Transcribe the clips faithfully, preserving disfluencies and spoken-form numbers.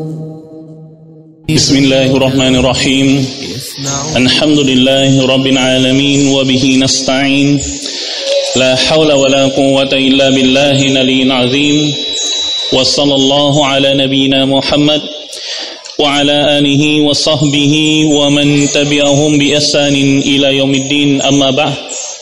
بسم الله الرحمن الرحيم الحمد لله رب العالمين وبه نستعين لا حول ولا قوة إلا بالله العلي العظيم وصلى الله على نبينا محمد وعلى آله وصحبه ومن تبعهم بإحسان إلى يوم الدين أما بعد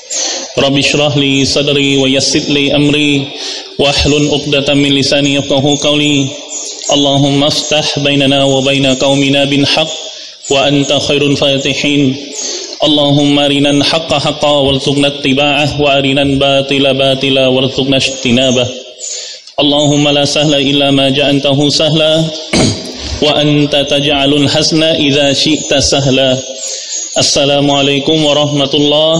رب اشرح لي صدري ويسر لي أمري واحلل عقدة من لساني يفقهوا قولي اللهم افتح بيننا وبين قومنا بالحق وأنت خير الفاتحين اللهم أرنا الحق حقا وارزقنا اتباعه وأرنا الباطل باطلا وارزقنا اجتنابه اللهم لا سهل إلا ما جعلته سهلا وأنت تجعل الحزن إذا شئت سهلا السلام عليكم ورحمة الله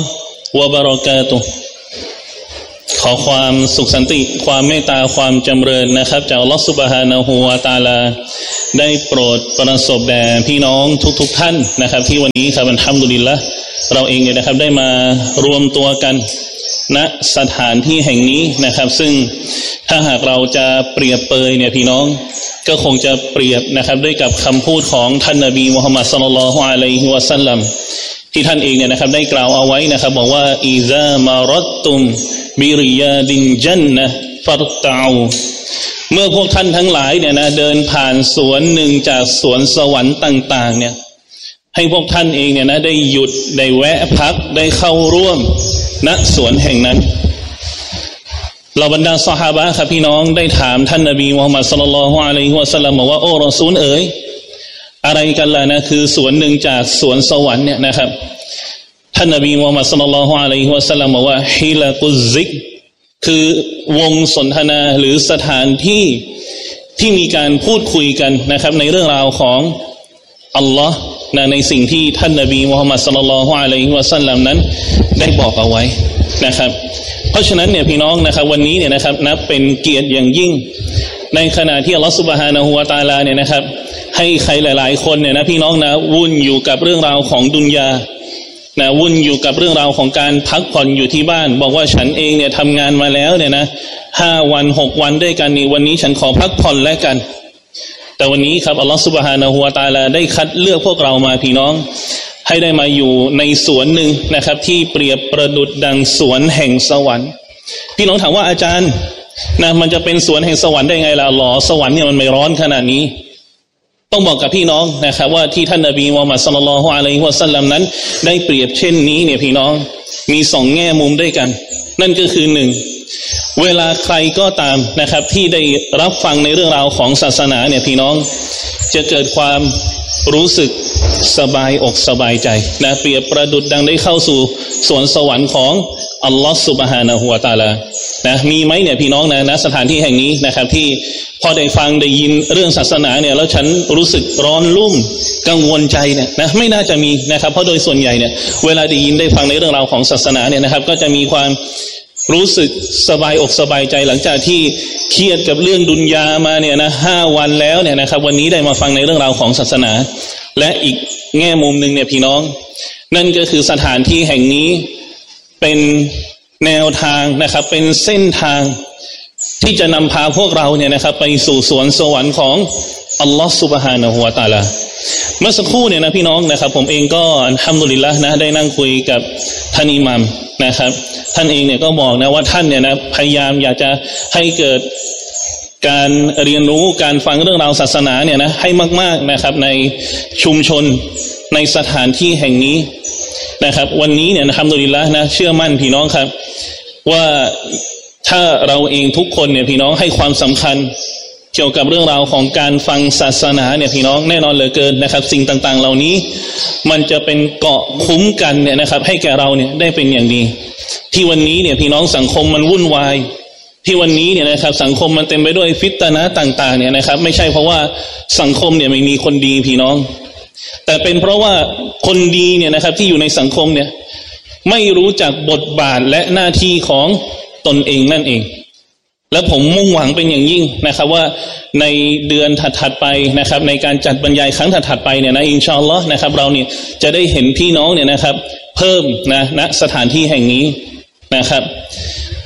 وبركاتهขอความสุขสันติความเมตตาความจำเริญนะครับจากอัลเลาะห์ซุบฮานะฮูวะตะอาลาได้โปรดประสบแด่พี่น้องทุกๆท่านนะครับที่วันนี้ครับอัลฮัมดุลิลละห์เราเองเนี่ยนะครับได้มารวมตัวกันณสถานที่แห่งนี้นะครับซึ่งถ้าหากเราจะเปรียบเปยเนี่ยพี่น้องก็คงจะเปรียบนะครับด้วยกับคำพูดของท่านนบีมุฮัมมัดศ็อลลัลลอฮุอะลัยฮิวะซัลลัมที่ท่านเองเนี่ยนะครับได้กล่าวเอาไว้นะครับบอกว่าอิซามารัตตุมบิริยาดินจันนะฟัรตะอูเมื่อพวกท่านทั้งหลายเนี่ยนะเดินผ่านสวนหนึ่งจากสวนสวรรค์ต่างๆเนี่ยให้พวกท่านเองเนี่ยนะได้หยุดได้แวะพักได้เข้าร่วมณสวนแห่งนั้นเราบรรดาซอฮาบะห์ครับพี่น้องได้ถามท่านนบีมุฮัมมัดศ็อลลัลลอฮุอะลัยฮิวะซัลลัมบอกว่าโอ้รอซูลเอ๋ยอะไรกันล่ะนะคือสวนหนึ่งจากสวนสวรรค์เนี่ยนะครับท่านนบีมุฮัมมัดศ็อลลัลลอฮุอะลัยฮิวะซัลลัมบอกว่าฮิลากุซิกคือวงสนทนาหรือสถานที่ที่มีการพูดคุยกันนะครับในเรื่องราวของอัลลอฮ์นะในสิ่งที่ท่านนบีมุฮัมมัดศ็อลลัลลอฮุอะลัยฮิวะซัลลัมนั้นได้บอกเอาไว้นะครับเพราะฉะนั้นเนี่ยพี่น้องนะครับวันนี้เนี่ยนะครับนับเป็นเกียรติอย่างยิ่งในขณะที่อัลลอฮ์ซุบฮานะฮูวะตะอาลาเนี่ยนะครับให้ใครหลายๆคนเนี่ยนะพี่น้องนะวุ่นอยู่กับเรื่องราวของดุนยานะวุ่นอยู่กับเรื่องราวของการพักผ่อนอยู่ที่บ้านบอกว่าฉันเองเนี่ยทำงานมาแล้วเนี่ยนะห้าวันหกวันด้วยกันนี่วันนี้ฉันขอพักผ่อนแล้วกันแต่วันนี้ครับอัลลอฮฺซุบฮานะฮูวะตะอาลาได้คัดเลือกพวกเรามาพี่น้องให้ได้มาอยู่ในสวนหนึ่งนะครับที่เปรียบประดุจดังสวนแห่งสวรรค์พี่น้องถามว่าอาจารย์นะมันจะเป็นสวนแห่งสวรรค์ได้ไงล่ะหรอสวรรค์เนี่ยมันไม่ร้อนขนาดนี้ต้องบอกกับพี่น้องนะครับว่าที่ท่านนบีมุฮัมมัดศ็อลลัลลอฮุอะลัยฮิวะซัลลัมนั้นได้เปรียบเช่นนี้เนี่ยพี่น้องมีสองแง่มุมด้วยกันนั่นก็คือหนึ่งเวลาใครก็ตามนะครับที่ได้รับฟังในเรื่องราวของศาสนาเนี่ยพี่น้องจะเกิดความรู้สึกสบายอกสบายใจนะเปรียบประดุจดังได้เข้าสู่สวนสวรรค์ของอัลลอฮฺซุบฮานะฮูวะตะอาลานะมีไหมเนี่ยพี่น้องนะณสถานที่แห่งนี้นะครับที่พอได้ฟังได้ยินเรื่องศาสนาเนี่ยแล้วฉันรู้สึกร้อนรุ่มกังวลใจเนี่ยนะไม่น่าจะมีนะครับเพราะโดยส่วนใหญ่เนี่ยเวลาได้ยินได้ฟังในเรื่องราวของศาสนาเนี่ยนะครับก็จะมีความรู้สึกสบายอกสบายใจหลังจากที่เครียดกับเรื่องดุนยามาเนี่ยนะห้าวันแล้วเนี่ยนะครับวันนี้ได้มาฟังในเรื่องราวของศาสนาและอีกแง่มุมหนึ่งเนี่ยพี่น้องนั่นก็คือสถานที่แห่งนี้เป็นแนวทางนะครับเป็นเส้นทางที่จะนำพาพวกเราเนี่ยนะครับไปสู่สวนสวรรค์ของอัลลอฮฺซุบฮานะฮูวะตะอาลาเมื่อสักครู่เนี่ยนะพี่น้องนะครับผมเองก็อัลฮัมดุลิลละห์นะได้นั่งคุยกับท่านอิหมัมนะครับท่านเองเนี่ยก็บอกนะว่าท่านเนี่ยนะพยายามอยากจะให้เกิดการเรียนรู้การฟังเรื่องราวศาสนาเนี่ยนะให้มากๆนะครับในชุมชนในสถานที่แห่งนี้นะครับวันนี้เนี่ยอัลฮัมดุลิลละห์นะเชื่อมั่นพี่น้องครับว่าถ้าเราเองทุกคนเนี่ยพี่น้องให้ความสำคัญเกี่ยวกับเรื่องราวของการฟังศาสนาเนี่ยพี่น้องแน่นอนเหลือเกินนะครับสิ่งต่างๆเหล่านี้มันจะเป็นเกราะคุ้มกันเนี่ยนะครับให้แก่เราเนี่ยได้เป็นอย่างดีที่วันนี้เนี่ยพี่น้องสังคมมันวุ่นวายที่วันนี้เนี่ยนะครับสังคมมันเต็มไปด้วยฟิตนะต่างๆเนี่ยนะครับไม่ใช่เพราะว่าสังคมเนี่ยไม่มีคนดีพี่น้องแต่เป็นเพราะว่าคนดีเนี่ยนะครับที่อยู่ในสังคมเนี่ยไม่รู้จักบทบาทและหน้าที่ของตนเองนั่นเองและผมมุ่งหวังเป็นอย่างยิ่งนะครับว่าในเดือนถัดๆไปนะครับในการจัดบรรยายครั้งถัดๆไปเนี่ยนะอินชาอัลลอฮ์นะครับเราเนี่ยจะได้เห็นพี่น้องเนี่ยนะครับเพิ่มนะณสถานที่แห่งนี้นะครับ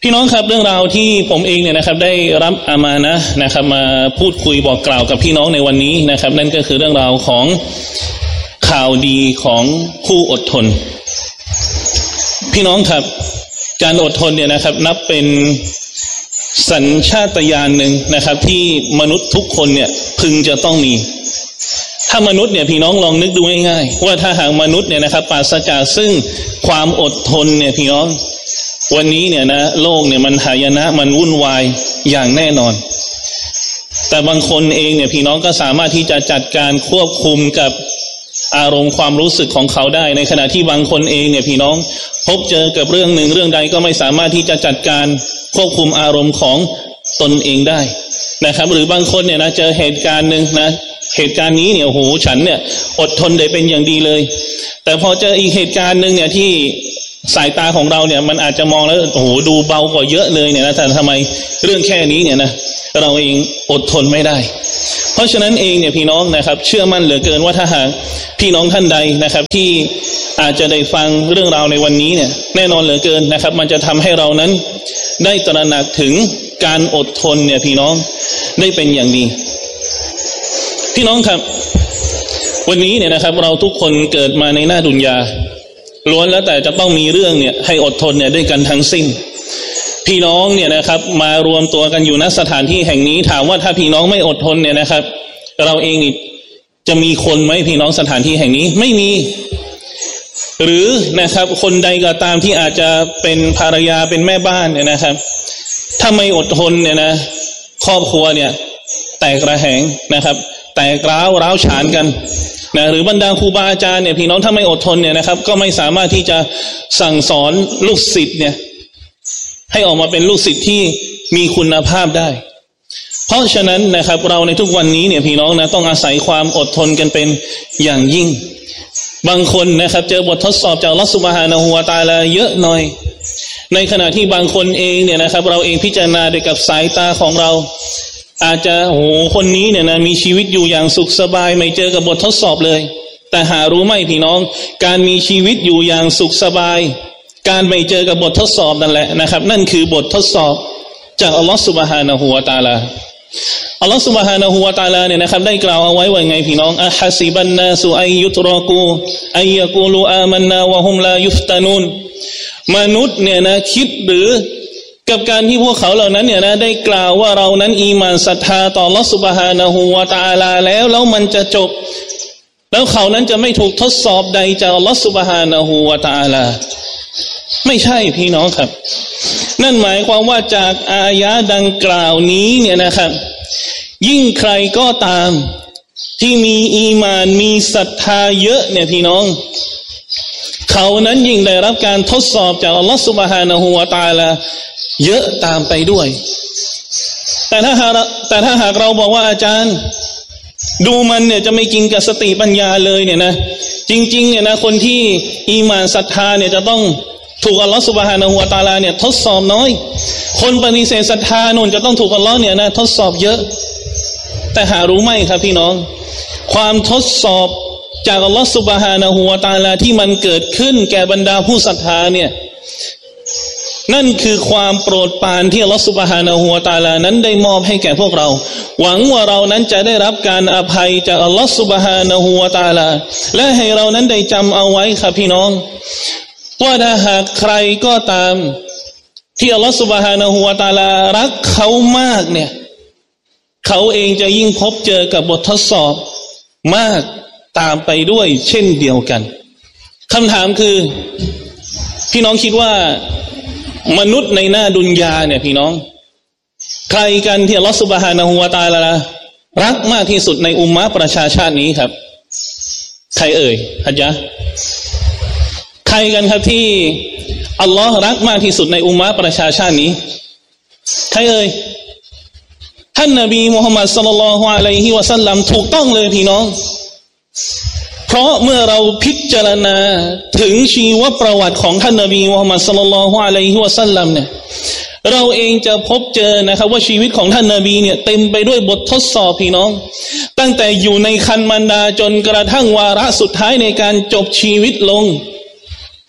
พี่น้องครับเรื่องราวที่ผมเองเนี่ยนะครับได้รับอามานะห์นะครับมาพูดคุยบอกกล่าวกับพี่น้องในวันนี้นะครับนั่นก็คือเรื่องราวของข่าวดีของผู้อดทนพี่น้องครับการอดทนเนี่ยนะครับนับเป็นสัญชาตญาณหนึ่งนะครับที่มนุษย์ทุกคนเนี่ยพึงจะต้องมีถ้ามนุษย์เนี่ยพี่น้องลองนึกดูง่ายๆว่าถ้าหากมนุษย์เนี่ยนะครับปราศจากซึ่งความอดทนเนี่ยพี่น้องวันนี้เนี่ยนะโลกเนี่ยมันหายนะมันวุ่นวายอย่างแน่นอนแต่บางคนเองเนี่ยพี่น้องก็สามารถที่จะจัดการควบคุมกับอารมณ์ความรู้สึกของเขาได้ในขณะที่บางคนเองเนี่ยพี่น้องพบเจอกับเรื่องหนึ่งเรื่องใดก็ไม่สามารถที่จะจัดการควบคุมอารมณ์ของตนเองได้นะครับหรือบางคนเนี่ยนะเจอเหตุการณ์หนึ่งนะเหตุการณ์นี้เนี่ยโอ้โหฉันเนี่ยอดทนได้เป็นอย่างดีเลยแต่พอเจออีกเหตุการณ์หนึ่งเนี่ยที่สายตาของเราเนี่ยมันอาจจะมองแล้วโอ้โหดูเบากว่าเยอะเลยเนี่ยนะแต่ทำไมเรื่องแค่นี้เนี่ยนะเราเองอดทนไม่ได้เพราะฉะนั้นเองเนี่ยพี่น้องนะครับเชื่อมั่นเหลือเกินว่าถ้าหากพี่น้องท่านใดนะครับที่อาจจะได้ฟังเรื่องราวในวันนี้เนี่ยแน่นอนเหลือเกินนะครับมันจะทำให้เรานั้นได้ตระหนักถึงการอดทนเนี่ยพี่น้องได้เป็นอย่างดีพี่น้องครับวันนี้เนี่ยนะครับเราทุกคนเกิดมาในหน้าดุนยาล้วนแล้วแต่จะต้องมีเรื่องเนี่ยให้อดทนเนี่ยด้วยกันทั้งสิ้นพี่น้องเนี่ยนะครับมารวมตัวกันอยู่ณสถานที่แห่งนี้ถามว่าถ้าพี่น้องไม่อดทนเนี่ยนะครับเราเองจะมีคนไหมพี่น้องสถานที่แห่งนี้ไม่มีหรือนะครับคนใดก็ตามที่อาจจะเป็นภรรยาเป็นแม่บ้านเนี่ยนะครับถ้าไม่อดทนเนี่ยนะครอบครัวเนี่ยแตกระแหงนะครับแตกร้าวร้าวฉานกันนะหรือบรรดาครูบาอาจารย์เนี่ยพี่น้องถ้าไม่อดทนเนี่ยนะครับก็ไม่สามารถที่จะสั่งสอนลูกศิษย์เนี่ยให้ออกมาเป็นลูกศิษย์ที่มีคุณภาพได้เพราะฉะนั้นนะครับเราในทุกวันนี้เนี่ยพี่น้องนะต้องอาศัยความอดทนกันเป็นอย่างยิ่งบางคนนะครับเจอบททดสอบจากอัลเลาะห์ซุบฮานะฮูวะตะอาลาเยอะหน่อยในขณะที่บางคนเองเนี่ยนะครับเราเองพิจารณาด้วยกับสายตาของเราอาจจะโอ้โหคนนี้เนี่ยนะมีชีวิตอยู่อย่างสุขสบายไม่เจอกับบททดสอบเลยแต่หารู้ไหมพี่น้องการมีชีวิตอยู่อย่างสุขสบายการไม่เจอกับบททดสอบนั่นแหละนะครับนั่นคือบททดสอบจากอัลลอฮฺซุบฮานะฮูวะตะอาลาอัลลอฮฺซุบฮานะฮูวะตะอาลาเนี่ยนะครับได้กล่าวเอาไว้ว่าไงพี่น้องอะฮัซิบันนาสุอัยยุตรอกูอัยยะกูลูอามันนาวะฮุมลายุฟตานูนมนุษย์เนี่ยนะคิดหรือกับการที่พวกเขาเหล่านั้นเนี่ยนะได้กล่าวว่าเรานั้นอีหม่านศรัทธาต่ออัลลอฮฺซุบฮานะฮูวะตะอาลาแล้วแล้วมันจะจบแล้วเขานั้นจะไม่ถูกทดสอบใดจากอัลลอฮฺซุบฮานะฮูวะตะอาลาไม่ใช่พี่น้องครับนั่นหมายความว่าจากอายะดังกล่าวนี้เนี่ยนะครับยิ่งใครก็ตามที่มีอีหม่านมีศรัทธาเยอะเนี่ยพี่น้องเขานั้นยิ่งได้รับการทดสอบจากอัลลอฮฺซุบฮานะฮูวะตะอาลาเยอะตามไปด้วยแต่ถ้าหากแต่ถ้าหากเราบอกว่าอาจารย์ดูมันเนี่ยจะไม่กินกับสติปัญญาเลยเนี่ยนะจริงๆเนี่ยนะคนที่อีหม่านศรัทธาเนี่ยจะต้องถูกอัลลอฮฺซุบฮานะฮูวะตะอาลาเนี่ยทดสอบน้อยคนปฏิเสธศรัทธาโน่นจะต้องถูกอัลลอฮฺเนี่ยนะทดสอบเยอะแต่หารู้ไหมครับพี่น้องความทดสอบจากอัลลอฮฺซุบฮานะฮูวะตะอาลาที่มันเกิดขึ้นแก่บรรดาผู้ศรัทธาเนี่ยนั่นคือความโปรดปรานที่อัลลอฮฺซุบฮานะฮูวะตะอาลานั้นได้มอบให้แก่พวกเราหวังว่าเรานั้นจะได้รับการอภัยจากอัลลอฮฺซุบฮานะฮูวะตะอาลาและให้เรานั้นได้จำเอาไว้ครับพี่น้องว่าถ้าหากใครก็ตามที่อัลลอฮฺซุบฮานะฮูวะตะอาลารักเขามากเนี่ยเขาเองจะยิ่งพบเจอกับบททดสอบมากตามไปด้วยเช่นเดียวกันคำถามคือพี่น้องคิดว่ามนุษย์ในหน้าดุนยาเนี่ยพี่น้องใครกันที่อัลลอฮฺซุบฮานะฮูวะตะอาลารักมากที่สุดในอุมมะประชาชาตินี้ครับใครเอ่ยฮัจญะใครกันครับที่อัลลอฮ์รักมากที่สุดในอุมมะประชาชาตินี้ใครเอ่ยท่านนบีมุฮัมมัดศ็อลลัลลอฮุอะลัยฮิวะซัลลัมถูกต้องเลยพี่น้องเพราะเมื่อเราพิจารณาถึงชีวประวัติของท่านนบีมุฮัมมัดศ็อลลัลลอฮุอะลัยฮิวะซัลลัมเนี่ยเราเองจะพบเจอนะครับว่าชีวิตของท่านนบีเนี่ยเต็มไปด้วยบททดสอบพี่น้องตั้งแต่อยู่ในคันมารดาจนกระทั่งวาระสุดท้ายในการจบชีวิตลง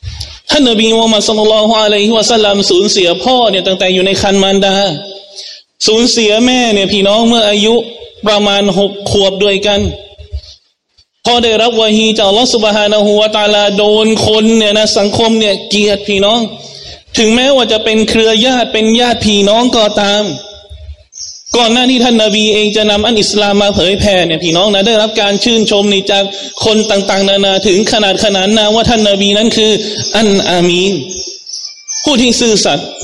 ท่านนบีมุฮัมมัดศ็อลลัลลอฮุอะลัยฮิวะซัลลัมสูญเสียพ่อเนี่ยตั้งแต่อยู่ในครรภ์มารดาสูญเสียแม่เนี่ยพี่น้องเมื่ออายุประมาณหกขวบด้วยกันพอได้รับวะฮีจากอัลเลาะห์ซุบฮานะฮูวะตะอาลาโดนคนเนี่ยนะสังคมเนี่ยเกลียดพี่น้องถึงแม้ว่าจะเป็นเครือญาติเป็นญาติพี่น้องก็ตามก่อนหน้านี้ท่านนบีเองจะนำอันอิสลามมาเผยแผ่เนี่ยพี่น้องนะได้รับการชื่นชมนี่จากคนต่างๆนานาถึงขนาดขนานนามว่าท่านนบีนั้นคืออันอามีนผู้ที่ซื่อสัตย์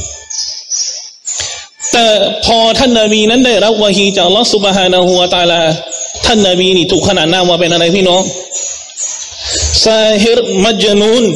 แต่พอท่านนบีนั้นได้รับวะฮีจากอัลเลาะห์ซุบฮานะฮูวะตะอาลาท่านนบีนี่ถูกขนานนามว่าเป็นอะไรพี่น้องซาฮิรมัจญูน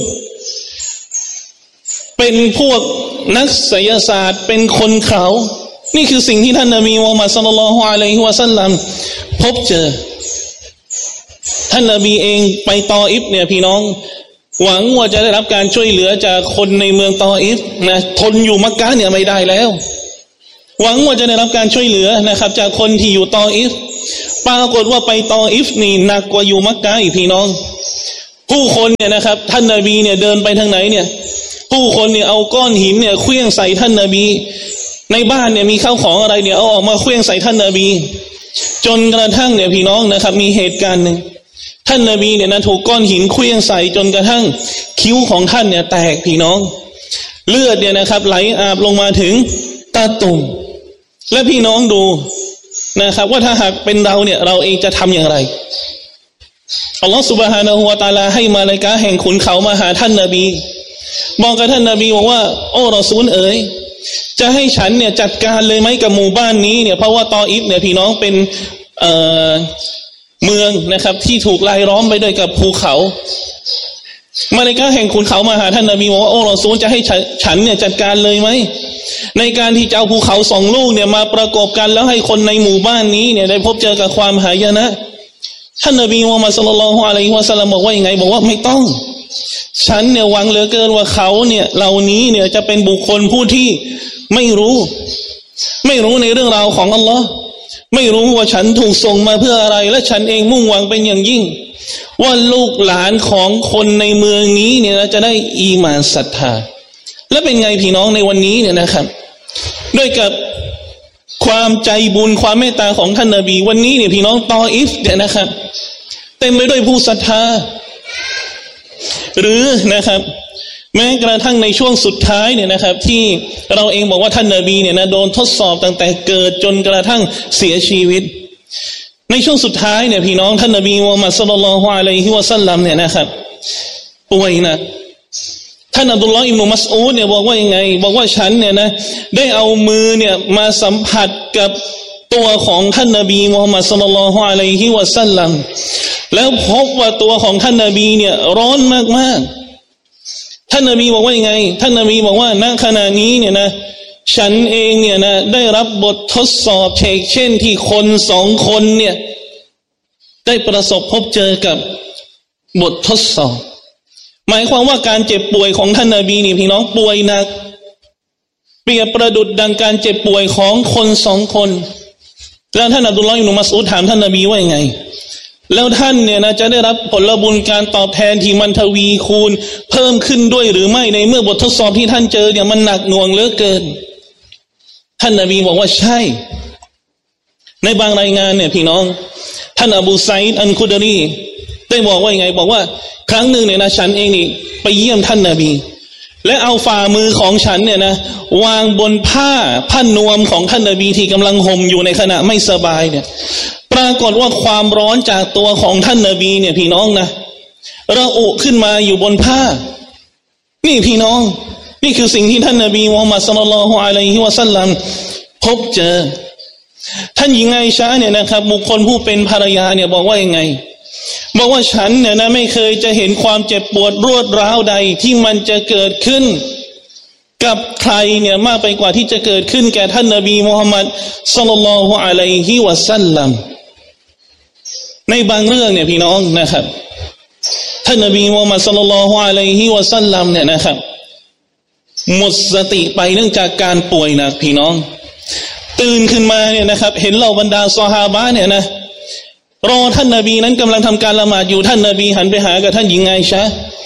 เป็นพวกนักไสยศาสตร์เป็นคนเขานี่คือสิ่งที่ท่านนบีมุฮัมมัดศ็อลลัลลอฮุอะลัยฮิวะซัลลัมพบเจอท่านนบีเองไปตออิฟเนี่ยพี่น้องหวังว่าจะได้รับการช่วยเหลือจากคนในเมืองตออิฟนะทนอยู่มักกะฮ์เนี่ยไม่ได้แล้วหวังว่าจะได้รับการช่วยเหลือนะครับจากคนที่อยู่ตออิฟปรากฏว่าไปตออิฟนี่หนักกว่าอยู่มักกะฮ์อีกพี่น้องผู้คนเนี่ยนะครับท่านนบีเนี่ยเดินไปทางไหนเนี่ยผู้คนเนี่ยเอาก้อนหินเนี่ยเคลื่องใส่ท่านนบีในบ้านเนี่ยมีข้าวของอะไรเนี่ยเอาออกมาเคลื่องใส่ท่านนบีจนกระทั่งเนี่ยพี่น้องนะครับมีเหตุการณ์หนึ่งท่านนบีเนี่ยนะถูกก้อนหินเคลื่องใส่จนกระทั่งคิ้วของท่านเนี่ยแตกพี่น้องเลือดเนี่ยนะครับไหลอาบลงมาถึงตาตุ่มและพี่น้องดูนะครับว่าถ้าหากเป็นเราเนี่ยเราเองจะทำอย่างไรอัลลอฮฺซุบฮานะฮูวะตะอาลาให้มาลาอิกะฮ์แห่งขุนเขามาหาท่านนบีบอกกับท่านนบีบอกว่าโอ้รอซูลเอ๋ยจะให้ฉันเนี่ยจัดการเลยไหมกับหมู่บ้านนี้เนี่ยเพราะว่าตออิฟเนี่ยพี่น้องเป็นเอ่อเมืองนะครับที่ถูกรายล้อมไปด้วยกับภูเขามาลาอิกะฮ์แห่งขุนเขามาหาท่านนบีบอกว่าโอ้รอซูลจะให้ฉันเนี่ยจัดการเลยไหมในการที่จะเอาภูเขาสองลูกเนี่ยมาประกอบกันแล้วให้คนในหมู่บ้านนี้เนี่ยได้พบเจอกับความหายนะท่านนบีมุฮัมมัดศ็อลลัลลอฮุอะลัยฮิวะซัลลัมบอกว่ายังไงบอกว่าไม่ต้องฉันเนี่ยหวังเหลือเกินว่าเขาเนี่ยเหล่านี้เนี่ยจะเป็นบุคคลผู้ที่ไม่รู้ไม่รู้ในเรื่องราวของอัลลอฮ์ไม่รู้ว่าฉันถูกส่งมาเพื่ออะไรและฉันเองมุ่งหวังเป็นอย่างยิ่งว่าลูกหลานของคนในเมืองนี้เนี่ยจะได้อีหม่านศรัทธาและเป็นไงพี่น้องในวันนี้เนี่ยนะครับด้วยกับความใจบุญความเมตตาของท่านนบีวันนี้เนี่ยพี่น้องตออิฟเนี่ยนะครับเต็มไปด้วยผู้ศรัทธาหรือนะครับแม้กระทั่งในช่วงสุดท้ายเนี่ยนะครับที่เราเองบอกว่าท่านนบีเนี่ยนะโดนทดสอบตั้งแต่เกิดจนกระทั่งเสียชีวิตในช่วงสุดท้ายเนี่ยพี่น้องท่านนบีมุฮัมมัดศ็อลลัลลอฮุอะลัยฮิวะซัลลัมเนี่ยนะครับป่วยหนักท่านอับดุลลอฮ์อิบนุมัสอูดเนี่ยบอกว่ายังไงบอกว่าฉันเนี่ยนะได้เอามือเนี่ยมาสัมผัสกับตัวของท่านนบีมุฮัมมัดศ็อลลัลลอฮุอะลัยฮิวะซัลลัมแล้วพบว่าตัวของท่านนบีเนี่ยร้อนมากๆท่านนบีบอกว่ายังไงท่านนบีบอกว่าณขณะนี้เนี่ยนะฉันเองเนี่ยนะได้รับบททดสอบเช่นเช่นที่คนสองคนเนี่ยได้ประสบพบเจอกับบททดสอบหมายความว่าการเจ็บป่วยของท่านนบีนี่พี่น้องป่วยหนักเปรียบประดุจดังการเจ็บป่วยของคนสองคนแล้วท่านอับดุลลอฮ์อิบนุมัสอูดถามท่านนบีว่ายังไงแล้วท่านเนี่ยนะจะได้รับผลบุญการตอบแทนที่มันทวีคูณเพิ่มขึ้นด้วยหรือไม่ในเมื่อบททดสอบที่ท่านเจอเนี่ยมันหนักหน่วงเหลือเกินท่านนบีบอกว่าใช่ในบางรายงานเนี่ยพี่น้องท่านอบูไซด์อัลคุดรีได้บอกว่ายังไงบอกว่าครั้งหนึ่งเนี่ยนะฉันเองนี่ไปเยี่ยมท่านนบีและเอาฝ่ามือของฉันเนี่ยนะวางบนผ้าผ้านวมของท่านนบีที่กำลังห่มอยู่ในขณะไม่สบายเนี่ยปรากฏว่าความร้อนจากตัวของท่านนบีเนี่ยพี่น้องนะระอุขึ้นมาอยู่บนผ้านี่พี่น้องนี่คือสิ่งที่ท่านนบีมุฮัมมัดศ็อลลัลลอฮุอะลัยฮิวะซัลลัมพบเจอท่านหญิงไอชาเนี่ยนะครับบุคคลผู้เป็นภรรยาเนี่ยบอกว่ายังไงบอกว่าฉันเนี่ยนะไม่เคยจะเห็นความเจ็บปวดรวดร้าวใดที่มันจะเกิดขึ้นกับใครเนี่ยมากไปกว่าที่จะเกิดขึ้นแก่ท่านนบีมุฮัมมัดศ็อลลัลลอฮุอะลัยฮิวะซัลลัมในบางเรื่องเนี่ยพี่น้องนะครับท่านนบีมุฮัมมัดศ็อลลัลลอฮุอะลัยฮิวะซัลลัมเนี่ยนะครับหมดสติไปเนื่องจากการป่วยหนักพี่น้องตื่นขึ้นมาเนี่ยนะครับเห็นเหล่าบรรดาซอฮาบะห์เนี่ยนะรอท่านนบีนั้นกำลังทำการละหมาดอยู่ท่านนบีหันไปหากับท่านหญิงไอชะ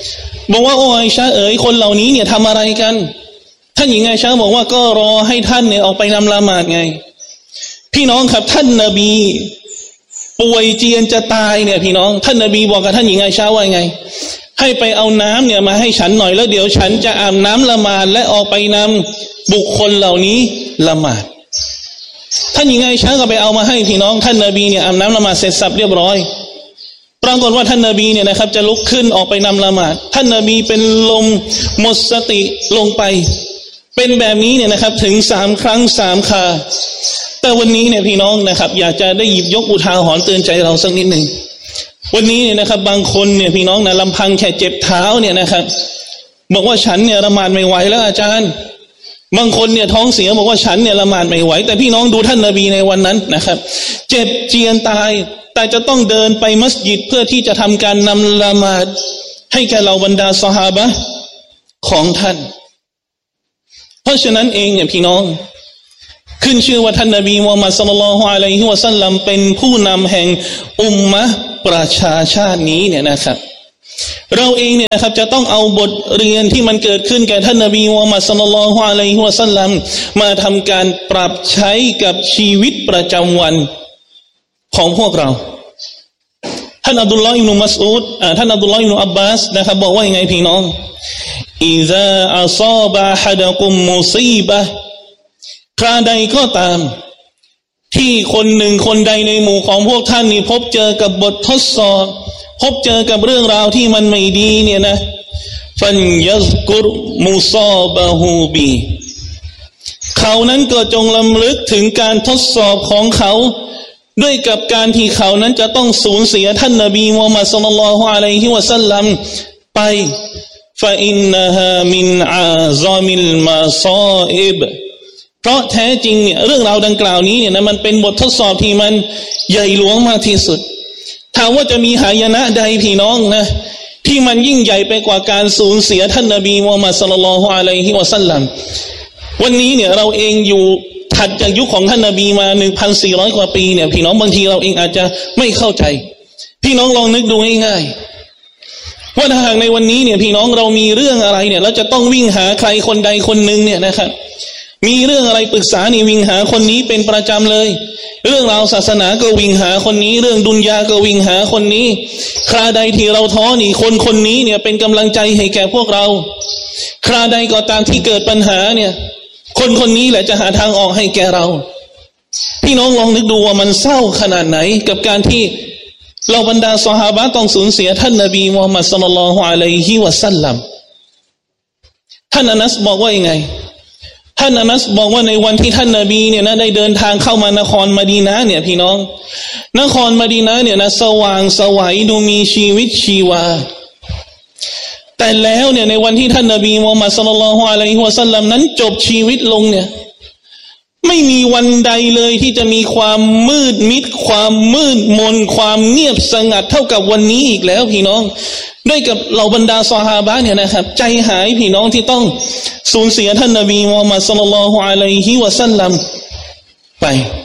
บอกว่าโอ้ไอชาเอ๋ยคนเหล่านี้เนี่ยทำอะไรกันท่านหญิงไอชาบอกว่าก็รอให้ท่านเนี่ยออกไปนำละหมาดไงพี่น้องครับท่านนบีป่วยเจียนจะตายเนี่ยพี่น้องท่านนบีบอกกับท่านหญิงไอชาว่าไงให้ไปเอาน้ำเนี่ยมาให้ฉันหน่อยแล้วเดี๋ยวฉันจะอาบน้ำละหมาดและออกไปนำบุคคลเหล่านี้ละหมาดท่านหญิงไอชาก็ไปเอามาให้พี่น้องท่านนบีเนี่ยอาบน้ำละหมาดเสร็จสับเรียบร้อยปรากฏว่าท่านนบีเนี่ยนะครับจะลุกขึ้นออกไปนำละหมาดท่านนบีเป็นลมหมดสติลงไปเป็นแบบนี้เนี่ยนะครับถึงสามครั้งสามคราแต่วันนี้เนี่ยพี่น้องนะครับอยากจะได้หยิบยกอุทาหรณ์เตือนใจเราสักนิดหนึ่งวันนี้เนี่ยนะครับบางคนเนี่ยพี่น้องนะลำพังแค่เจ็บเท้าเนี่ยนะครับบอกว่าฉันเนี่ยละหมาดไม่ไหวแล้วอาจารย์บางคนเนี่ยท้องเสียบอกว่าฉันเนี่ยละหมาดไม่ไหวแต่พี่น้องดูท่านนบีในวันนั้นนะครับเจ็บเจียนตายแต่จะต้องเดินไปมัสยิดเพื่อที่จะทำการนำละหมาดให้แก่เราบรรดาซอฮาบะห์ของท่านเพราะฉะนั้นเองเนี่ยพี่น้องขึ้นชื่อว่าท่านนบีมุฮัมมัดศ็อลลัลลอฮุอะลัยฮิวะซัลลัมเป็นผู้นำแห่งอุมมะห์ประชาชาตินี้เนี่ยนะครับเราเองเนี่ยนะครับจะต้องเอาบทเรียนที่มันเกิดขึ้นแก่ท่านนบีมุฮัมมัดศ็อลลัลลอฮุอะลัยฮิวะซัลลัมมาทำการปรับใช้กับชีวิตประจำวันของพวกเราท่านอับดุลลอฮ์อิบนุมัสอูดท่านอับดุลลอฮ์อิบนุอับบาสนะครับบอกว่ายังไงพี่น้องอิซาอัศอบะฮะดะกุมมุซีบะห์คราใดก็ตามที่คนหนึ่งคนใดในหมู่ของพวกท่านนี่พบเจอกับบททดสอบพบเจอกับเรื่องราวที่มันไม่ดีเนี่ยนะฟันยัซกุรมุซาบะฮูบีเขานั้นก็จงลำลึกถึงการทดสอบของเขาด้วยกับการที่เขานั้นจะต้องสูญเสียท่านนบีมุฮัมมัดศ็อลลัลลอฮุอะลัยฮิวะซัลลัมไปฟะอินนะฮามินอาซามิลมาซออิบเพราะแท้จริงเนี่ยเรื่องราวดังกล่าวนี้เนี่ยนะมันเป็นบททดสอบที่มันใหญ่หลวงมากที่สุดถามว่าจะมีหายนะใดพี่น้องนะที่มันยิ่งใหญ่ไปกว่าการสูญเสียท่านนบีมุฮัมมัดศ็อลลัลลอฮุอะลัยฮิวะซัลลัมวันนี้เนี่ยเราเองอยู่ถัดจากยุคของท่านนบีมา หนึ่งพันสี่ร้อย กว่าปีเนี่ยพี่น้องบางทีเราเองอาจจะไม่เข้าใจพี่น้องลองนึกดูง่ายๆว่าถ้าหากในวันนี้เนี่ยพี่น้องเรามีเรื่องอะไรเนี่ยเราจะต้องวิ่งหาใครคนใดคนหนึ่งเนี่ยนะครับมีเรื่องอะไรปรึกษานี่วิ่งหาคนนี้เป็นประจำเลยเรื่องราวศาสนาก็วิ่งหาคนนี้เรื่องดุนยาก็วิ่งหาคนนี้คราใดที่เราท้อนี่คนคนนี้เนี่ยเป็นกำลังใจให้แก่พวกเราคราใดก็ตามที่เกิดปัญหาเนี่ยคนคนนี้แหละจะหาทางออกให้แก่เราพี่น้องลองนึกดูว่ามันเศร้าขนาดไหนกับการที่เราบรรดาซอฮาบะห์ต้องสูญเสียท่านนบีมุฮัมมัดศ็อลลัลลอฮุอะลัยฮิวะซัลลัมท่านอานัสบอกว่ายังไงท่านอานัสบอกว่าในวันที่ท่านนบีเนี่ยนะได้เดินทางเข้ามานครมะดีนะห์เนี่ยพี่น้องนครมะดีนะห์เนี่ยนะสว่างสวัยดูมีชีวิตชีวาแต่แล้วเนี่ยในวันที่ท่านนบีมุฮัมมัดศ็อลลัลลอฮุอะลัยฮิวะซัลลัมนั้นจบชีวิตลงเนี่ยไม่มีวันใดเลยที่จะมีความมืดมิดความมืดมนความเงียบสงัดเท่ากับวันนี้อีกแล้วพี่น้องด้วยกับเหล่าบรรดาซอฮาบะห์เนี่ยนะครับใจหายพี่น้องที่ต้องสูญเสียท่านนบีมุฮัมมัดศ็อลลัลลอฮุอะลัยฮิวะซัลลัมไป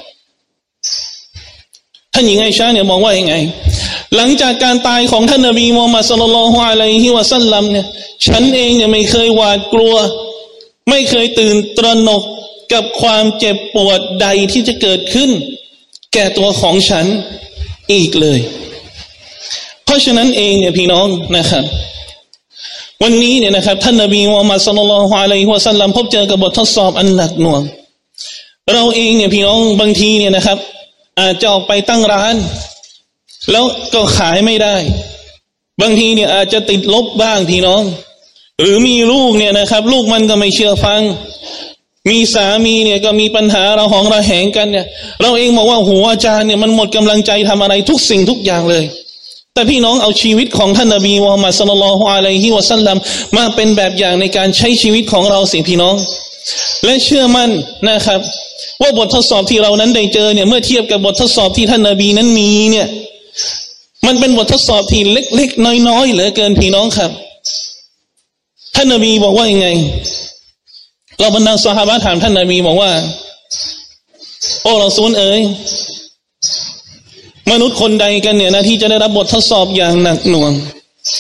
ท่านหญิงไอชาเนี่ยมองว่ายังไงหลังจากการตายของท่านนบีมุฮัมมัดศ็อลลัลลอฮุอะลัยฮิวะซัลลัมเนี่ยฉันเองเนี่ยไม่เคยหวาดกลัวไม่เคยตื่นตระหนกกับความเจ็บปวดใดที่จะเกิดขึ้นแก่ตัวของฉันอีกเลยเพราะฉะนั้นเองเนี่ยพี่น้องนะครับวันนี้เนี่ยนะครับท่านนบีมุฮัมมัดศ็อลลัลลอฮุอะลัยฮิวะซัลลัมพบเจอกับบททดสอบอันหนักหน่วงเราเองเนี่ยพี่น้องบางทีเนี่ยนะครับอาจจะออกไปตั้งร้านแล้วก็ขายไม่ได้บางทีเนี่ยอาจจะติดลบบ้างพี่น้องหรือมีลูกเนี่ยนะครับลูกมันก็ไม่เชื่อฟังมีสามีเนี่ยก็มีปัญหาเราหองระแหงกันเนี่ยเราเองบอกว่าหัวอาจารย์เนี่ยมันหมดกำลังใจทำอะไรทุกสิ่งทุกอย่างเลยแต่พี่น้องเอาชีวิตของท่านนบีมุฮัมมัดศ็อลลัลลอฮุอะลัยฮิวะซัลลัมมาเป็นแบบอย่างในการใช้ชีวิตของเราสิพี่น้องและเชื่อมั่นนะครับว่าบททดสอบที่เรานั้นได้เจอเนี่ยเมื่อเทียบกับบททดสอบที่ท่านนบีนั้นมีเนี่ยมันเป็นบททดสอบที่เล็กๆน้อยๆเหลือเกินพี่น้องครับท่านนบีบอกว่ายังไงเราบรรดาซอฮาบะห์ถามท่านนบีบอกว่าโอ้รอซูลเอ๋ยมนุษย์คนใดกันเนี่ยนะที่จะได้รับบททดสอบอย่างหนักหน่วง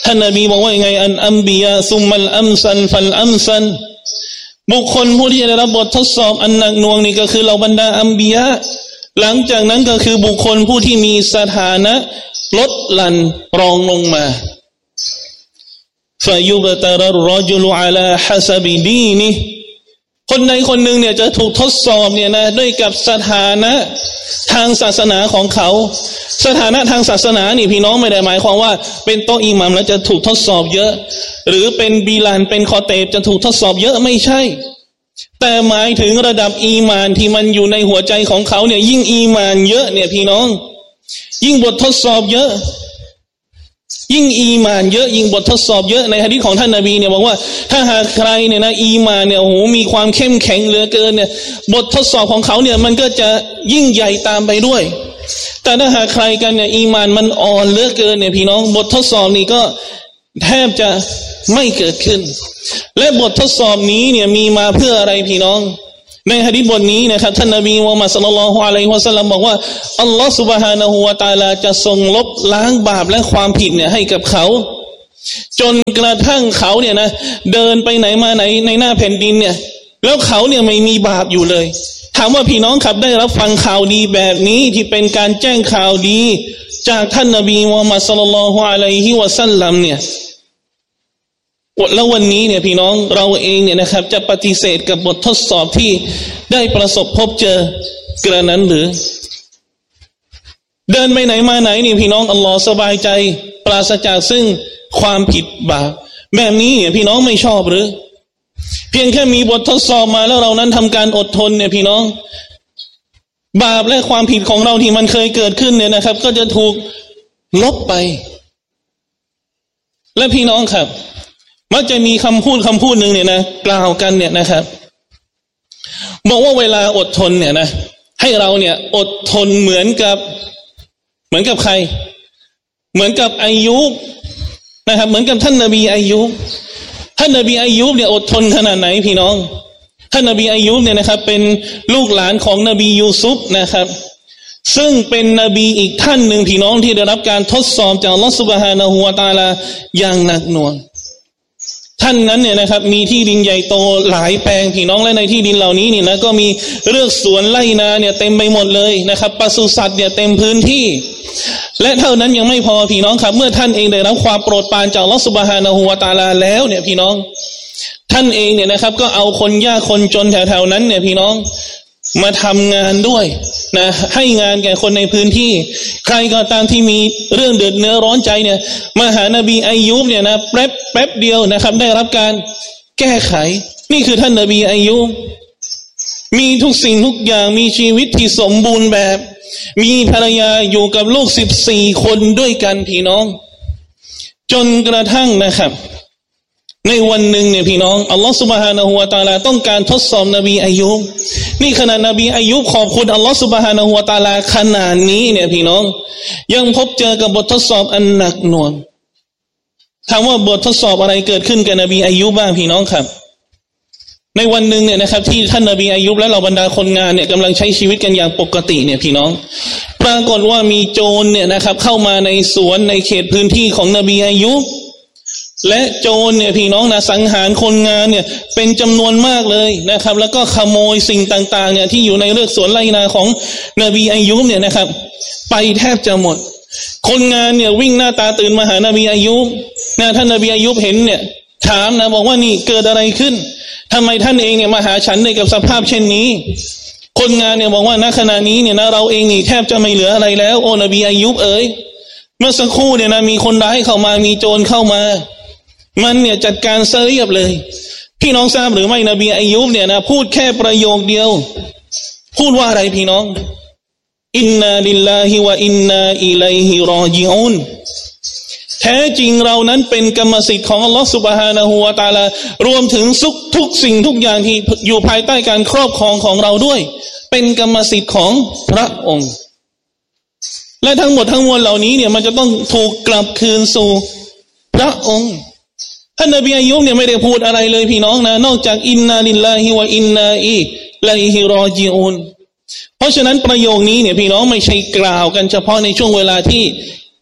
ท่านนบีบอกว่ายังไงอันอัมบิยาซุมมัลอัมซันฟัลอัมซันบุคคลผู้ที่ได้รับบททดสอบอันหนักหน่วงนี่ก็คือเหล่าบรรดาอัมบิยะหลังจากนั้นก็คือบุคคลผู้ที่มีสถานะลดหลั่นรองลงมาฟายุบตารรอจุลอาลาฮะซาบิดีนิคนใดคนหนึ่งเนี่ยจะถูกทดสอบเนี่ยนะด้วยกับสถานะทางศาสนาของเขาสถานะทางศาสนานี่พี่น้องไม่ได้หมายความว่าเป็นโต๊ะอิหมัมแล้วจะถูกทดสอบเยอะหรือเป็นบิลาลเป็นคอเตบจะถูกทดสอบเยอะไม่ใช่แต่หมายถึงระดับอีมานที่มันอยู่ในหัวใจของเขาเนี่ยยิ่งอีมานเยอะเนี่ยพี่น้องยิ่งบททดสอบเยอะยิ่งอีมานเยอะยิ่งบททดสอบเยอะในหะดีษของท่านนบีเนี่ยบอกว่าถ้าหากใครเนี่ยนะอีมานเนี่ยโอ้โหมีความเข้มแข็งเหลือเกินเนี่ยบททดสอบของเขาเนี่ยมันก็จะยิ่งใหญ่ตามไปด้วยแต่ถ้าหากใครกันเนี่ยอีมานมันอ่อนเหลือเกินเนี่ยพี่น้องบททดสอบนี้ก็แทบจะไม่เกิดขึ้นและบททดสอบนี้เนี่ยมีมาเพื่ออะไรพี่น้องในหะดีษบทนี้นะครับท่านนบีมุฮัมมัดศ็อลลัลลอฮุอะลัยฮิวะซัลลัมบอกว่าอัลลอฮฺซุบฮานะฮูวะตะอาลาจะทรงลบล้างบาปและความผิดเนี่ยให้กับเขาจนกระทั่งเขาเนี่ยนะเดินไปไหนมาไหนในหน้าแผ่นดินเนี่ยแล้วเขาเนี่ยไม่มีบาปอยู่เลยถามว่าพี่น้องครับได้รับฟังข่าวดีแบบนี้ที่เป็นการแจ้งข่าวดีจากท่านนบีมุฮัมมัดศ็อลลัลลอฮุอะลัยฮิวะซัลลัมเนี่ยแล้ววันนี้เนี่ยพี่น้องเราเองเนี่ยนะครับจะปฏิเสธกับบททดสอบที่ได้ประสบพบเจอกระนั้นหรือเดินไปไหนมาไหนนี่พี่น้องอัลลอฮฺสบายใจปราศจากซึ่งความผิดบาปแบบนี้เนี่ยพี่น้องไม่ชอบหรือเพียงแค่มีบททดสอบมาแล้วเรานั้นทำการอดทนเนี่ยพี่น้องบาปและความผิดของเราที่มันเคยเกิดขึ้นเนี่ยนะครับก็จะถูกลบไปและพี่น้องครับมักจะมีคำพูดคำพูดหนึ่งเนี่ยนะกล่าวกันเนี่ยนะครับบอกว่าเวลาอดทนเนี่ยนะให้เราเนี่ยอดทนเหมือนกับเหมือนกับใครเหมือนกับอายุบนะครับเหมือนกับท่านนบีอายุบท่านนบีอายุบเนี่ยอดทนขนาดไหนพี่น้องท่านนบีอายุบเนี่ยนะครับเป็นลูกหลานของนบียูซุฟนะครับซึ่งเป็นนบีอีกท่านหนึ่งพี่น้องที่ได้รับการทดสอบจากอัลลอฮฺซุบฮานะฮูวะตะอาลาอย่างหนักหน่วงท่านนั้นเนี่ยนะครับมีที่ดินใหญ่โตหลายแปลงพี่น้องและในที่ดินเหล่านี้เนี่ยนะก็มีเรือกสวนไร่นาเนี่ยเต็มไปหมดเลยนะครับปศุสัตว์เนี่ยเต็มพื้นที่และเท่านั้นยังไม่พอพี่น้องครับเมื่อท่านเองได้รับความโปรดปรานจากอัลเลาะห์ซุบฮานะฮูวะตะอาลาแล้วเนี่ยพี่น้องท่านเองเนี่ยนะครับก็เอาคนยากคนจนแถวๆนั้นเนี่ยพี่น้องมาทำงานด้วยนะให้งานแก่คนในพื้นที่ใครก็ตามที่มีเรื่องเดือดเนื้อร้อนใจเนี่ยมาหานบีอายุบเนี่ยนะแป๊บแป๊บเดียวนะครับได้รับการแก้ไขนี่คือท่านนบีอายุบมีทุกสิ่งทุกอย่างมีชีวิตที่สมบูรณ์แบบมีภรรยาอยู่กับลูกสิบสี่คนด้วยกันพี่น้องจนกระทั่งนะครับในวันหนึ่งเนี่ยพี่น้องอัลลอฮฺซุบฮานะฮูวะตะอาลาต้องการทดสอบนบีอายุบนี่ขณะนบีอายุบขอบคุณอัลลอฮฺซุบฮานะฮูวะตะอาลาขนาดนี้เนี่ยพี่น้องยังพบเจอกับบททดสอบอันหนักหน่วงถามว่าบททดสอบอะไรเกิดขึ้นกับนบีอายุบบ้างพี่น้องครับในวันหนึ่งเนี่ยนะครับที่ท่านนบีอายุบและเหล่าบรรดาคนงานเนี่ยกำลังใช้ชีวิตกันอย่างปกติเนี่ยพี่น้องปรากฏว่ามีโจรเนี่ยนะครับเข้ามาในสวนในเขตพื้นที่ของนบีอายุบและโจรเนี่ยพี่น้องนะสังหารคนงานเนี่ยเป็นจำนวนมากเลยนะครับแล้วก็ขโมยสิ่งต่างๆเนี่ยที่อยู่ในเรือกสวนไร่นาของนบีอายุบเนี่ยนะครับไปแทบจะหมดคนงานเนี่ยวิ่งหน้าตาตื่นมาหานบีอายุบนะท่านนบีอายุบเห็นเนี่ยถามนะบอกว่านี่เกิดอะไรขึ้นทำไมท่านเองเนี่ยมาหาฉันในกับสภาพเช่นนี้คนงานเนี่ยบอกว่าณขณะนี้เนี่ยนะเราเองนี่แทบจะไม่เหลืออะไรแล้วโอ้นบีอายุบเอ๋ยเมื่อสักครู่เนี่ยนะมีคนร้ายเข้ามามีโจรเข้ามามันเนี่ยจัดการเสียบเลยพี่น้องทราบหรือไม่นบีอายุบเนี่ยนะพูดแค่ประโยคเดียวพูดว่าอะไรพี่น้องอินนาลิลลาฮิวะอินนาอิลัยฮิรอญิอูนแท้จริงเรานั้นเป็นกรรมสิทธิ์ของอัลลอฮฺซุบฮานะฮูวะตะอาลารวมถึงทุกทุกสิ่งทุกอย่างที่อยู่ภายใต้การครอบครองของเราด้วยเป็นกรรมสิทธิ์ของพระองค์และทั้งหมดทั้งมวลเหล่านี้เนี่ยมันจะต้องถูกกลับคืนสู่พระองค์ท่านนบีอายุบเนี่ยไม่ได้พูดอะไรเลยพี่น้องนะนอกจากอินนาลิลลาฮิวะอินนาอิลัยฮิรอญิอูนเพราะฉะนั้นประโยคนี้เนี่ยพี่น้องไม่ใช่กล่าวกันเฉพาะในช่วงเวลาที่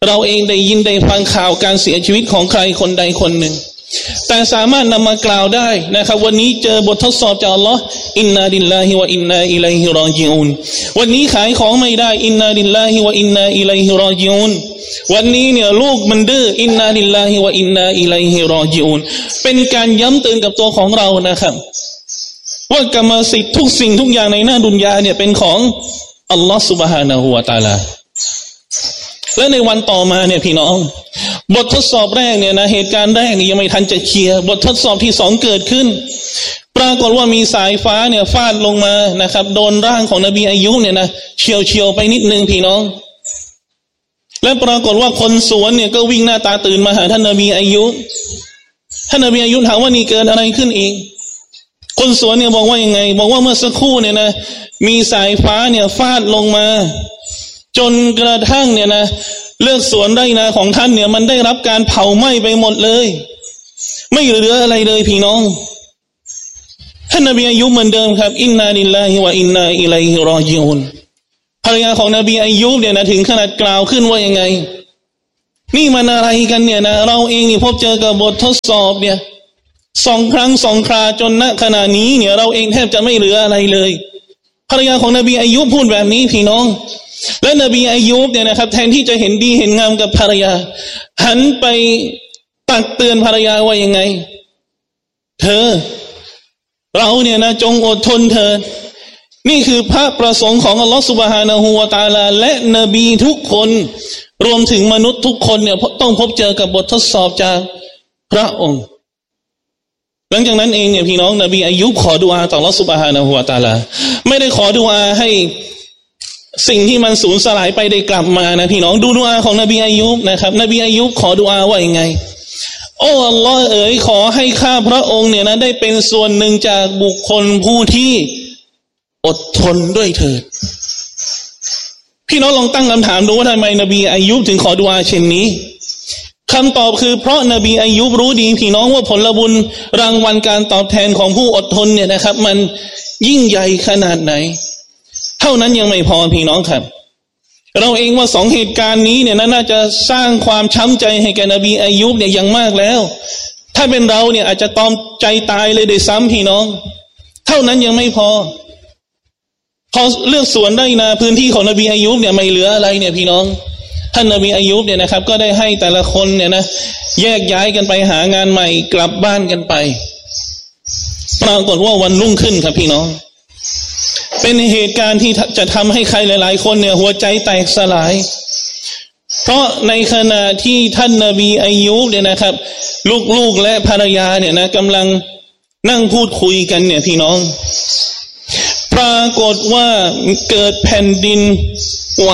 เราเองได้ยินได้ฟังข่าวการเสียชีวิตของใครคนใดคนหนึ่งแต่สามารถนำมากล่าวได้นะครับวันนี้เจอบททดสอบจากอัลลอฮ์อินนาลิลลาฮิวะอินนาอิลัยฮิรอญิอูนวันนี้ขายของไม่ได้อินนาลิลลาฮิวะอินนาอิลัยฮิรอญิอูนวันนี้เนี่ยลูกมันดื้ออินนาลิลลาฮิวะอินนาอิลัยฮิรอญิอูนเป็นการย้ำเตือนกับตัวของเรานะครับว่ากรรมสิทธิ์ทุกสิ่งทุกอย่างในหน้าดุนยาเนี่ยเป็นของอัลลอฮ์ซุบฮานะฮูวะตะอาลาและในวันต่อมาเนี่ยพี่น้องบททดสอบแรกเนี่ยนะเหตุการณ์แรกนี่ยังไม่ทันจะเคลียร์บททดสอบที่สองเกิดขึ้นปรากฏว่ามีสายฟ้าเนี่ยฟาดลงมานะครับโดนร่างของนบีอายุบเนี่ยนะเฉียวเฉียวไปนิดนึงพี่น้องและปรากฏว่าคนสวนเนี่ยก็วิ่งหน้าตาตื่นมาหาท่านนบีอายุบท่านนบีอายุบถามว่านี่เกิดอะไรขึ้นอีกคนสวนเนี่ยบอกว่ายังไงบอกว่าเมื่อสักครู่เนี่ยนะมีสายฟ้าเนี่ยฟาดลงมาจนกระทั่งเนี่ยนะเลือกสวนไร่นาของท่านเนี่ยมันได้รับการเผาไหม้ไปหมดเลยไม่เหลืออะไรเลยพี่น้องท่านนบีอายุบเหมือนเดิมครับอินนาลิลลาฮิวะอินนาอิลัยฮิรอญิอูนภรรยาของนบีอายุบเนี่ยนะถึงขนาดกล่าวขึ้นว่ายังไงนี่มันอะไรกันเนี่ยนะเราเองนี่พบเจอกับบททดสอบเนี่ยสองครั้งสองคราจนณขณะนี้เนี่ยเราเองแทบจะไม่เหลืออะไรเลยภรรยาของนบีอายุบพูดแบบนี้พี่น้องและนบีอายุบเนี่ยนะครับแทนที่จะเห็นดีเห็นงามกับภรรยาหันไปตักเตือนภรรยาว่ายังไงเธอเราเนี่ยนะจงอดทนเถิดนี่คือพระประสงค์ของอัลลอฮฺซุบฮานะฮูวะตะอาลาและนบีทุกคนรวมถึงมนุษย์ทุกคนเนี่ยต้องพบเจอกับบททดสอบจากพระองค์หลังจากนั้นเองเนี่ยพี่น้องนบีอายุบขอดุอาต่ออัลลอฮฺซุบฮานะฮูวะตะอาลาไม่ได้ขอดุอาให้สิ่งที่มันสูญสลายไปได้กลับมานะพี่น้องดูดุอาของนบีอายุบนะครับนบีอายุบขอดุอาว่ายังไงโอ้อัลลอฮ์เอ๋ยขอให้ข้าพระองค์เนี่ยนะได้เป็นส่วนหนึ่งจากบุคคลผู้ที่อดทนด้วยเถิดพี่น้องลองตั้งคำถามดูว่าทำไมนบีอายุบถึงขอดุอาเช่นนี้คำตอบคือเพราะนบีอายุบรู้ดีพี่น้องว่าผลบุญรางวัลการตอบแทนของผู้อดทนเนี่ยนะครับมันยิ่งใหญ่ขนาดไหนเท่านั้นยังไม่พอพี่น้องครับเราเองว่าสองเหตุการณ์นี้เนี่ยน่าจะสร้างความช้ำใจให้แก่นบีอายุบเนี่ยอย่างมากแล้วถ้าเป็นเราเนี่ยอาจจะตอมใจตายเลยโดยซ้ำพี่น้องเท่านั้นยังไม่พอพอเลือกสวนได้นาพื้นที่ของนบีอายุบเนี่ยไม่เหลืออะไรเนี่ยพี่น้องท่านนบีอายุบเนี่ยนะครับก็ได้ให้แต่ละคนเนี่ยนะแยกย้ายกันไปหางานใหม่กลับบ้านกันไปปรากฏว่าวันรุ่งขึ้นครับพี่น้องเป็นเหตุการณ์ที่จะทำให้ใครหลายๆคนเนี่ยหัวใจแตกสลายเพราะในขณะที่ท่านนบีอายุบเนี่ยนะครับลูกๆและภรรยาเนี่ยนะกำลังนั่งพูดคุยกันเนี่ยพี่น้องปรากฏว่าเกิดแผ่นดินไหว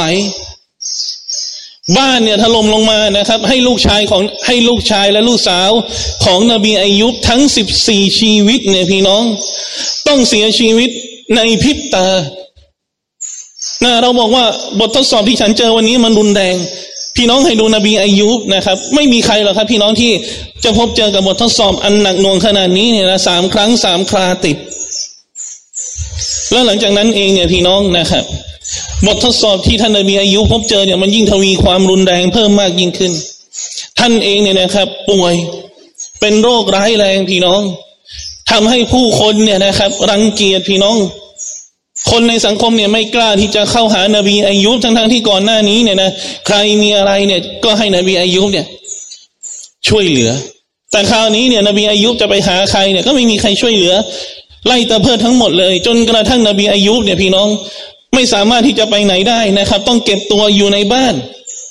บ้านเนี่ยถล่มลงมานะครับให้ลูกชายของให้ลูกชายและลูกสาวของนบีอายุบทั้งสิบสี่ชีวิตเนี่ยพี่น้องต้องเสียชีวิตในพริบตานะเราบอกว่าบททดสอบที่ฉันเจอวันนี้มันรุนแรงพี่น้องให้ดูนบีอายุบนะครับไม่มีใครหรอกครับพี่น้องที่จะพบเจอกับบททดสอบอันหนักหน่วงขนาดนี้เนี่ยนะสามครั้งสามคราติดแล้วหลังจากนั้นเองเนี่ยพี่น้องนะครับบททดสอบที่ท่านนบีอายุบพบเจอเนี่ยมันยิ่งทวีความรุนแรงเพิ่มมากยิ่งขึ้นท่านเองเนี่ยนะครับป่วยเป็นโรคร้ายแรงพี่น้องทำให้ผู้คนเนี่ยนะครับรังเกียจพี่น้องคนในสังคมเนี่ยไม่กล้าที่จะเข้าหานบีอายุบทั้งๆที่ก่อนหน้านี้เนี่ยนะใครมีอะไรเนี่ยก็ให้นบีอายุบเนี่ยช่วยเหลือแต่คราวนี้เนี่ยนบีอายุบจะไปหาใครเนี่ยก็ไม่มีใครช่วยเหลือไล่ตะเพิดทั้งหมดเลยจนกระทั่งนบีอายุบเนี่ยพี่น้องไม่สามารถที่จะไปไหนได้นะครับต้องเก็บตัวอยู่ในบ้าน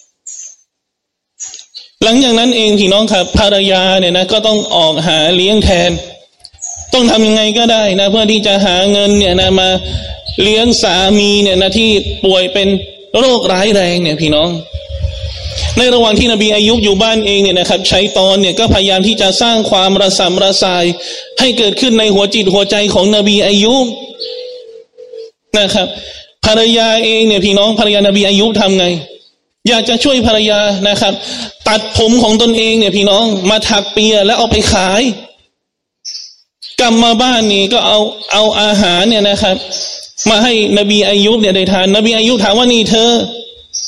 หลังจากนั้นเองพี่น้องครับภรรยาเนี่ยนะก็ต้องออกหาเลี้ยงแทนต้องทำยังไงก็ได้นะเพื่อที่จะหาเงินเนี่ยนะมาเลี้ยงสามีเนี่ยนะที่ป่วยเป็นโรคร้ายแรงเนี่ยพี่น้องในระหว่างที่นบีอายุบอยู่บ้านเองเนี่ยนะครับชัยฏอนเนี่ยก็พยายามที่จะสร้างความระสำระสายให้เกิดขึ้นในหัวจิตหัวใจของนบีอายุบนะครับภรรยาเองเนี่ยพี่น้องภรรยานบีอายุบทำไงอยากจะช่วยภรรยานะครับตัดผมของตนเองเนี่ยพี่น้องมาถักเปียแล้วเอาไปขายกลับมาบ้านนี่ก็เอาเอาอาหารเนี่ยนะครับมาให้นบีอายุบเนี่ยได้ทานนบีอายุบถามว่านี่เธอเธ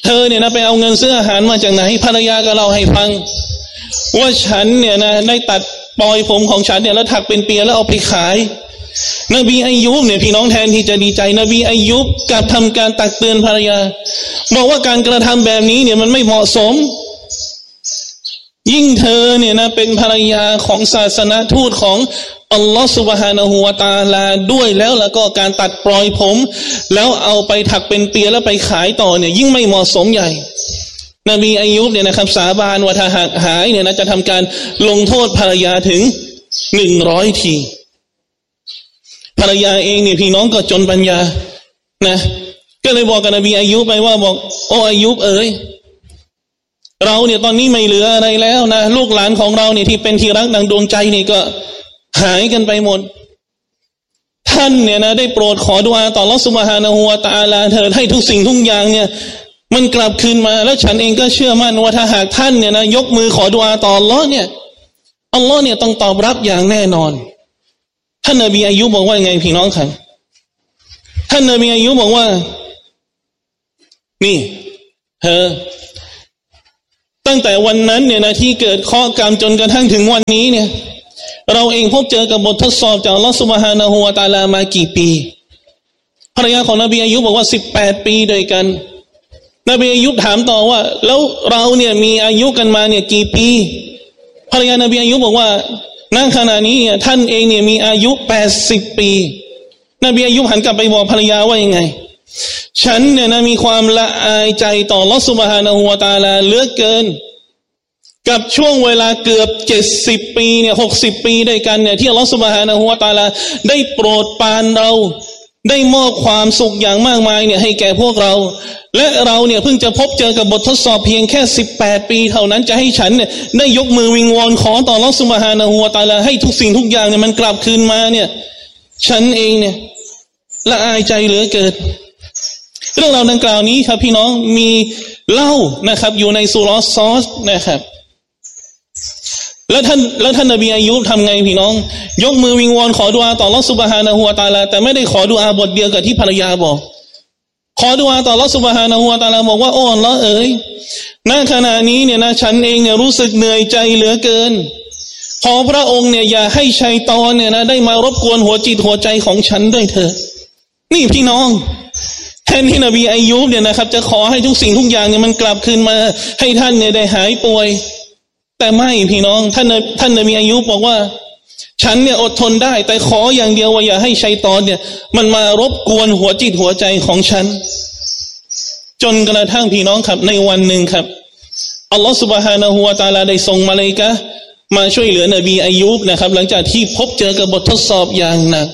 ธอเนี่ยนะไปเอาเงินซื้ออาหารมาจากไหนภรรยาก็เล่าให้ฟังว่าฉันเนี่ยนะได้ตัดปลอยผมของฉันเนี่ยแล้วถักเป็นเปียแล้วเอาไปขายนบีอายุบเนี่ยพี่น้องแทนที่จะดีใจนบีอายุบกลับทำการตักเตือนภรรยาบอกว่าการกระทำแบบนี้เนี่ยมันไม่เหมาะสมยิ่งเธอเนี่ยนะเป็นภรรยาของศาสนทูตของอัลลอฮฺซุบฮานะฮูวะตะอาลาด้วยแล้วแล้วก็การตัดปลอยผมแล้วเอาไปถักเป็นเปียแล้วไปขายต่อเนี่ยยิ่งไม่เหมาะสมใหญ่นบีอายุบเนี่ยนะครับสาบานว่าถ้าหากหายเนี่ยนะจะทำการลงโทษภรรยาถึงหนึ่งร้อยทีภรรยาเองเนี่ยพี่น้องก็จนปัญญานะก็เลยบอกกับนบีอายุบไปว่าบอกโอ้อายุบเอ๋ยเราเนี่ยตอนนี้ไม่เหลืออะไรแล้วนะลูกหลานของเราเนี่ยที่เป็นที่รักดังดวงใจนี่ก็หายกันไปหมดท่านเนี่ยนะได้โปรดขอดุอาต่ออัลเลาะห์ซุบฮานะฮูวะตะอาลาเถิดให้ทุกสิ่งทุกอย่างเนี่ยมันกลับคืนมาแล้วฉันเองก็เชื่อมั่นว่าถ้าหากท่านเนี่ยนะยกมือขอดุอาต่ออัลเลาะห์เนี่ยอัลเลาะห์เนี่ยต้องตอบรับอย่างแน่นอนท่านนบีอายุบอกว่าไงพี่น้องครับท่านนบีอายุบอกว่านี่เธอตั้งแต่วันนั้นเนี่ยนะที่เกิดข้อกรรมจนกระทั่งถึงวันนี้เนี่ยเราเองพบเจอกับบททดสอบจากอัลเลาะห์ซุบฮานะฮูวะตะอาลามากี่ปีภรรยาของนบีอายุบอกว่าสิบแปดปีด้วยกันนบีอายุถามต่อว่าแล้วเราเนี่ยมีอายุกันมาเนี่ยกี่ปีภรรยานบีอายุบอกว่าณขณะนี้เนี่ยท่านเองเนี่ยมีอายุแปดสิบปีนบีอายุหันกลับไปบอกภรรยาว่ายังไงฉันเนี่ยนะมีความละอายใจต่ออัลเลาะห์ซุบฮานะฮูวะตะอาลาเหลือเกินกับช่วงเวลาเกือบเจ็ดสิบปีเนี่ยหกสิบปีด้วยกันเนี่ยที่อัลเลาะห์ซุบฮานะฮูวะตะอาลาได้โปรดปรานเราได้มอบความสุขอย่างมากมายเนี่ยให้แก่พวกเราและเราเนี่ยเพิ่งจะพบเจอกับบททดสอบเพียงแค่สิบแปดปีเท่านั้นจะให้ฉันเนี่ยได้ยกมือวิงวอนขอต่ออัลเลาะห์ซุบฮานะฮูวะตะอาลาให้ทุกสิ่งทุกอย่างเนี่ยมันกลับคืนมาเนี่ยฉันเองเนี่ยละอายใจเหลือเกินเรื่องราวดังกล่าวนี้ครับพี่น้องมีเล่านะครับอยู่ในซูเราะห์ซอสนะครับแล้วท่านแล้วท่านนบีอายุบทำไงพี่น้องยกมือวิงวอนขอดุอาต่ออัลเลาะห์ซุบฮานะฮูวะตะอาลาแต่ไม่ได้ขอดุอาบทเดียวกับที่ภรรยาบอกขอดุอาต่ออัลเลาะห์ซุบฮานะฮูวะตะอาลาบอกว่าโอ้อัลเลาะห์เอ๋ยณขณะนี้เนี่ยนะฉันเองเนี่ยรู้สึกเหนื่อยใจเหลือเกินขอพระองค์เนี่ยอย่าให้ชัยฏอนเนี่ยนะได้มารบกวนหัวจิตหัวใจของฉันด้วยเถิดนี่พี่น้องแทนที่นบีอายุบเนี่ยนะครับจะขอให้ทุกสิ่งทุกอย่างเนี่ยมันกลับคืนมาให้ท่านเนี่ยได้หายป่วยแต่ไม่พี่น้องท่านท่านนบีอายุบบอกว่าฉันเนี่ยอดทนได้แต่ขออย่างเดียวว่าอย่าให้ชัยฏอนเนี่ยมันมารบกวนหัวจิตหัวใจของฉันจนกระทั่งพี่น้องครับในวันหนึ่งครับอัลลอฮฺซุบฮานะฮูวะตะอาลาได้ส่งมาเลาอิกะฮ์มาช่วยเหลือนบีอายุบนะครับหลังจากที่พบเจอกับบททดสอบอย่างหนัก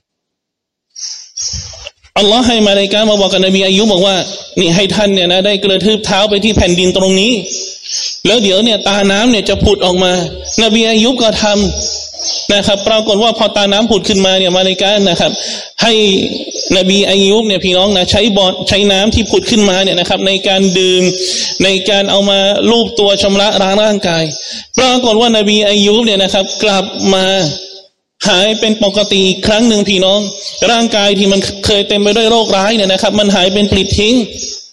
อัลลอฮ์ให้มาเลาอิกะฮ์มาบอกกับนบีอายุบบอกว่านี่ให้ท่านเนี่ยนะได้กระทืบเท้าไปที่แผ่นดินตรงนี้แล้วเดี๋ยวเนี่ยตาน้ำเนี่ยจะผุดออกมานบีอายุบก็ทำนะครับปรากฏว่าพอตาน้ำผุดขึ้นมาเนี่ยมาเลาอิกะฮ์นะครับให้นบีอายุบเนี่ยพี่น้องนะใช้บอดใช้น้ำที่ผุดขึ้นมาเนี่ยนะครับในการดื่มในการเอามาลูบตัวชำระล้างร่างกายปรากฏว่านบีอายุบเนี่ยนะครับกลับมาหายเป็นปกติอีกครั้งหนึ่งพี่น้องร่างกายที่มันเคยเต็มไปด้วยโรคร้ายเนี่ยนะครับมันหายเป็นปลิดทิ้ง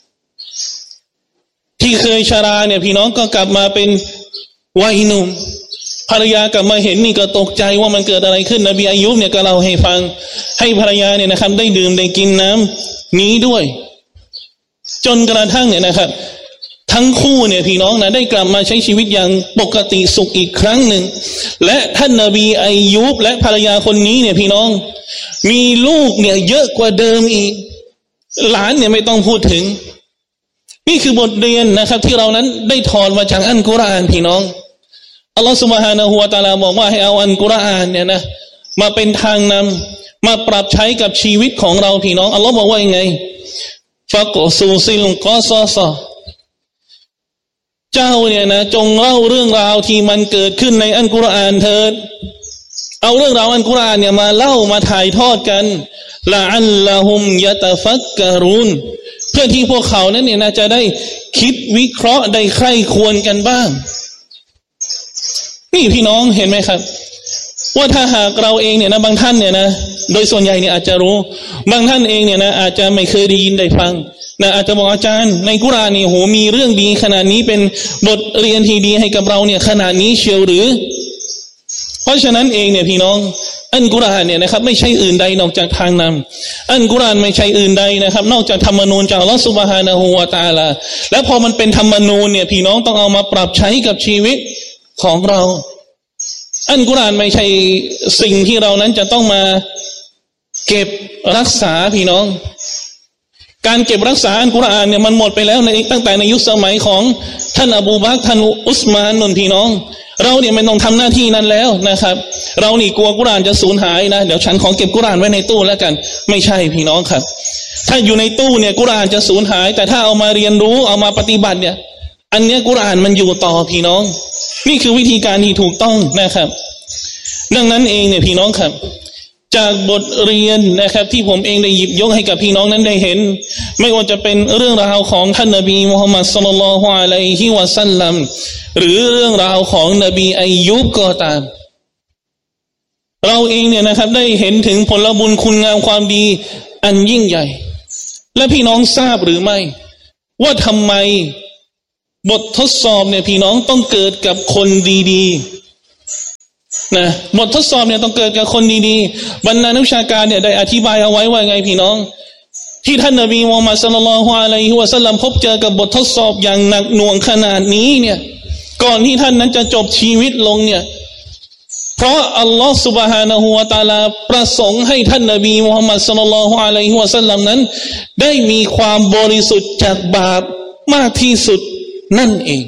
ที่เคยชราเนี่ยพี่น้องก็กลับมาเป็นวัยหนุ่มภรรยากลับมาเห็นนี่ก็ตกใจว่ามันเกิดอะไรขึ้นนบีอายุบเนี่ยก็เล่าให้ฟังให้ภรรยาเนี่ยนะครับได้ดื่มได้กินน้ำนี้ด้วยจนกระทั่งเนี่ยนะครับทั้งคู่เนี่ยพี่น้องนะได้กลับมาใช้ชีวิตอย่างปกติสุขอีกครั้งหนึ่งและท่านนบีอายุบและภรรยาคนนี้เนี่ยพี่น้องมีลูกเนี่ยเยอะกว่าเดิมอีกหลานเนี่ยไม่ต้องพูดถึงนี่คือบทเรียนนะครับที่เรานั้นได้ถอนมาจากอัลกุรอานพี่น้องอัลลอฮฺซุบฮานะฮูวะตะอาลาบอกว่าให้เอาอัลกุรอานเนี่ยนะมาเป็นทางนำมาปรับใช้กับชีวิตของเราพี่น้องอัลลอฮฺบอกว่ายังไงฟักซูซิลกอซอซอเจ้าเนี่ยนะจงเล่าเรื่องราวที่มันเกิดขึ้นในอัลกุรอานเถิดเอาเรื่องราวอัลกุรอานเนี่ยมาเล่ามาถ่ายทอดกันละอัลละฮุมยะตะฟักกะรุนเพื่อที่พวกเขานั้นเนี่ยนะจะได้คิดวิเคราะห์ได้ใคร่ควรกันบ้างนี่พี่น้องเห็นไหมครับว่าถ้าหากเราเองเนี่ยนะบางท่านเนี่ยนะโดยส่วนใหญ่เนี่ยอาจจะรู้บางท่านเองเนี่ยนะอาจจะไม่เคยได้ยินได้ฟังนะอาจจะบอกอาจารย์ในกุรอานนี่โหมีเรื่องดีขนาดนี้เป็นบทเรียนที่ดีให้กับเราเนี่ยขนาดนี้เชียวหรือเพราะฉะนั้นเองเนี่ยพี่น้องอัลกุรอานเนี่ยนะครับไม่ใช่อื่นใดนอกจากทางนำอัลกุรอานไม่ใช่อื่นใดนะครับนอกจากธรรมนูญจากอัลเลาะห์ซุบฮานะฮูวะตะอาลาและพอมันเป็นธรรมนูญเนี่ยพี่น้องต้องเอามาปรับใช้กับชีวิตของเราอัลกุรอานไม่ใช่สิ่งที่เรานั้นจะต้องมาเก็บรักษาพี่น้องการเก็บรักษาอัลกุรอานเนี่ยมันหมดไปแล้วในตั้งแต่ในยุคสมัยของท่านอบูบักรท่านอุสมานนนพี่น้องเราเนี่ยไม่ต้องทำหน้าที่นั้นแล้วนะครับเรานี่กลัวกุรอานจะสูญหายนะเดี๋ยวฉันขอเก็บกุรอานไว้ในตู้แล้วกันไม่ใช่พี่น้องครับถ้าอยู่ในตู้เนี่ยกุรอานจะสูญหายแต่ถ้าเอามาเรียนรู้เอามาปฏิบัติเนี่ยอันเนี้ยกุรอานมันอยู่ต่อพี่น้องนี่คือวิธีการที่ถูกต้องนะครับดังนั้นเองเนี่ยพี่น้องครับจากบทเรียนนะครับที่ผมเองได้หยิบยกให้กับพี่น้องนั้นได้เห็นไม่ว่าจะเป็นเรื่องราวของท่านนบีมุฮัมมัดศ็อลลัลลอฮุอะลัยฮิวะซัลลัมหรือเรื่องราวของนบีอัยยูบก็ตามเราเองเนี่ยนะครับได้เห็นถึงผลบุญคุณงามความดีอันยิ่งใหญ่และพี่น้องทราบหรือไม่ว่าทำไมบททดสอบเนี่ยพี่น้องต้องเกิดกับคนดีๆนะบททดสอบเนี่ยต้องเกิดกับคนดีๆบรรดานักวิชาการเนี่ยได้อธิบายเอาไว้ว่าไงพี่น้องที่ท่านนบีมุฮัมมัดศ็อลลัลลอฮุอะลัยฮิวะซัลลัมพบเจอกับบททดสอบอย่างหนักหน่วงขนาดนี้เนี่ยก่อนที่ท่านนั้นจะจบชีวิตลงเนี่ยเพราะอัลลอฮฺซุบฮานะฮูวะตะอาลาประสงค์ให้ท่านนบีมุฮัมมัดศ็อลลัลลอฮุอะลัยฮิวะซัลลัมนั้นได้มีความบริสุทธิ์จากบาปมากที่สุดนั่นเอง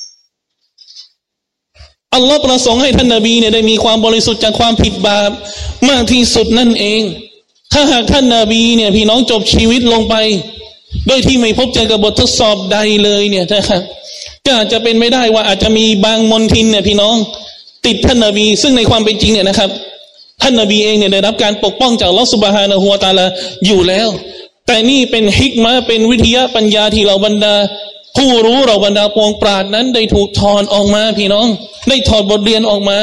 อัลลอฮ์ประสงค์ให้ท่านนบีเนี่ยได้มีความบริสุทธิ์จากความผิดบาปมากที่สุดนั่นเองถ้าหากท่านนบีเนี่ยพี่น้องจบชีวิตลงไปโดยที่ไม่พบเจอกับบททดสอบใดเลยเนี่ยนะครับก็อาจจะเป็นไม่ได้ว่าอาจจะมีบางมนทินเนี่ยพี่น้องติดท่านนบีซึ่งในความเป็นจริงเนี่ยนะครับท่านนบีเองเนี่ยได้รับการปกป้องจากอัลเลาะห์ซุบฮานะฮูวะตะอาลาอยู่แล้วแต่นี่เป็นฮิกมะห์เป็นวิทยาปัญญาที่เราบรรดาผู้รู้เราบรรดาปวงปราชญ์นั้นได้ถูกถอนออกมาพี่น้องได้ถอดบทเรียนออกมา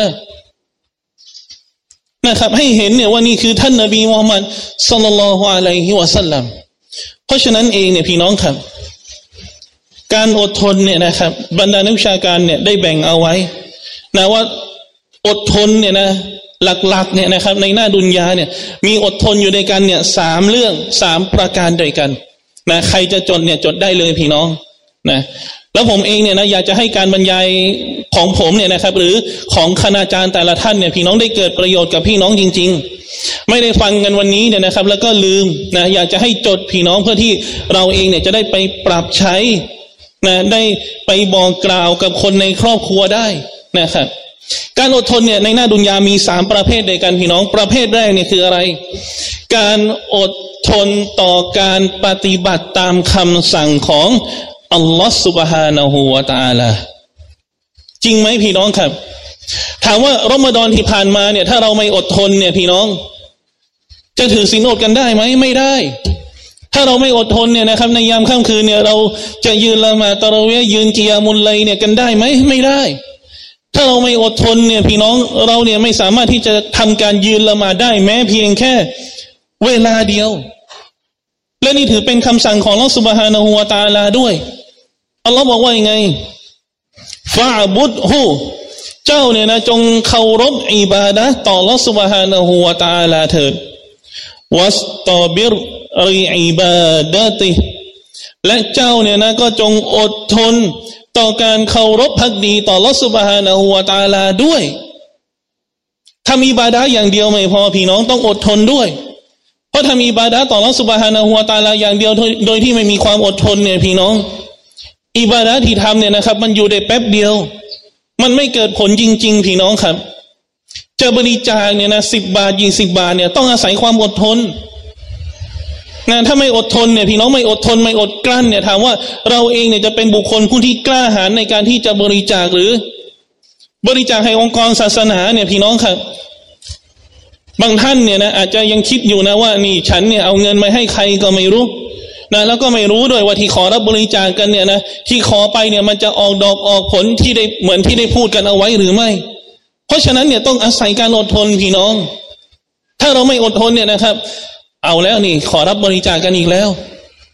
นะครับให้เห็นเนี่ยว่านี่คือท่านนบีมุฮัมมัดศ็อลลัลลอฮุอะลัยฮิวะซัลลัมเพราะฉะนั้นเองเนี่ยพี่น้องครับการอดทนเนี่ยนะครับบรรดานักวิชาการเนี่ยได้แบ่งเอาไว้นะว่าอดทนเนี่ยนะหลักๆเนี่ยนะครับในหน้าดุนยาเนี่ยมีอดทนอยู่ในกันเนี่ยสามเรื่องสามประการด้วยกันนะใครจะจดเนี่ยจดได้เลยพี่น้องนะแล้วผมเองเนี่ยนะอยากจะให้การบรรยายของผมเนี่ยนะครับหรือของคณาจารย์แต่ละท่านเนี่ยพี่น้องได้เกิดประโยชน์กับพี่น้องจริงๆไม่ได้ฟังกันวันนี้เนี่ยนะครับแล้วก็ลืมนะอยากจะให้จดพี่น้องเพื่อที่เราเองเนี่ยจะได้ไปปรับใช้นะได้ไปบอกกล่าวกับคนในครอบครัวได้นะครับการอดทนเนี่ยในหน้าดุนยามีสามประเภทด้วยกันพี่น้องประเภทแรกเนี่ยคืออะไรการอดทนต่อการปฏิบัติตามคำสั่งของอัลลอฮฺซุบฮานะฮูวะตะอาลาจริงไหมพี่น้องครับถามว่ารอมฎอนที่ผ่านมาเนี่ยถ้าเราไม่อดทนเนี่ยพี่น้องจะถือศีลอดกันได้ไหมไม่ได้ถ้าเราไม่อดทนเนี่ยนะครับในยามค่ำคืนเนี่ยเราจะยืนละหมาดตะเราะวีห์ยืนกิยามุลไลล์เนี่ยกันได้ไหมไม่ได้ถ้าเราไม่อดทนเนี่ยพี่น้องเราเนี่ยไม่สามารถที่จะทำการยืนละหมาดได้แม้เพียงแค่เวลาเดียวและนี่ถือเป็นคำสั่งของอัลเลาะห์ซุบฮานะฮูวะตะอาลาด้วยอัลลอฮ์บอกว่ายังไงฟะอ์บุดฮูเจ้าเนี่ยนะจงเคารพอิบาดะห์ต่ออัลเลาะห์ซุบฮานะฮูวะตะอาลาเถิดวัสตอบิรริอิบาดะติและเจ้าเนี่ยนะก็จงอดทนต่อการเคารพภักดีต่ออัลเลาะห์ซุบฮานะฮูวะตะอาลาด้วยทำอิบาดะห์อย่างเดียวไม่พอพี่น้องต้องอดทนด้วยเพราะทำอิบาดะห์ต่ออัลเลาะห์ซุบฮานะฮูวะตะอาลาอย่างเดียวโดยที่ไม่มีความอดทนเนี่ยพี่น้องอิบาดะห์ที่ทำเนี่ยนะครับมันอยู่ได้แป๊บเดียวมันไม่เกิดผลจริงๆพี่น้องครับจะบริจาคเนี่ยนะสิบบาทยี่สิบบาทเนี่ยต้องอาศัยความอดทนนะถ้าไม่อดทนเนี่ยพี่น้องไม่อดทนไม่อดกลั้นเนี่ยถามว่าเราเองเนี่ยจะเป็นบุคคลผู้ที่กล้าหาญในการที่จะบริจาคหรือบริจาคให้องค์กรศาสนาเนี่ยพี่น้องครับบางท่านเนี่ยนะอาจจะยังคิดอยู่นะว่านี่ฉันเนี่ยเอาเงินมาให้ใครก็ไม่รู้นะแล้วก็ไม่รู้ด้วยว่าที่ขอรับบริจาคกันเนี่ยนะที่ขอไปเนี่ยมันจะออกดอกออกผลที่ได้เหมือนที่ได้พูดกันเอาไว้หรือไม่เพราะฉะนั้นเนี่ยต้องอาศัยการอดทนพี่น้องถ้าเราไม่อดทนเนี่ยนะครับเอาแล้วนี่ขอรับบริจาคกันอีกแล้ว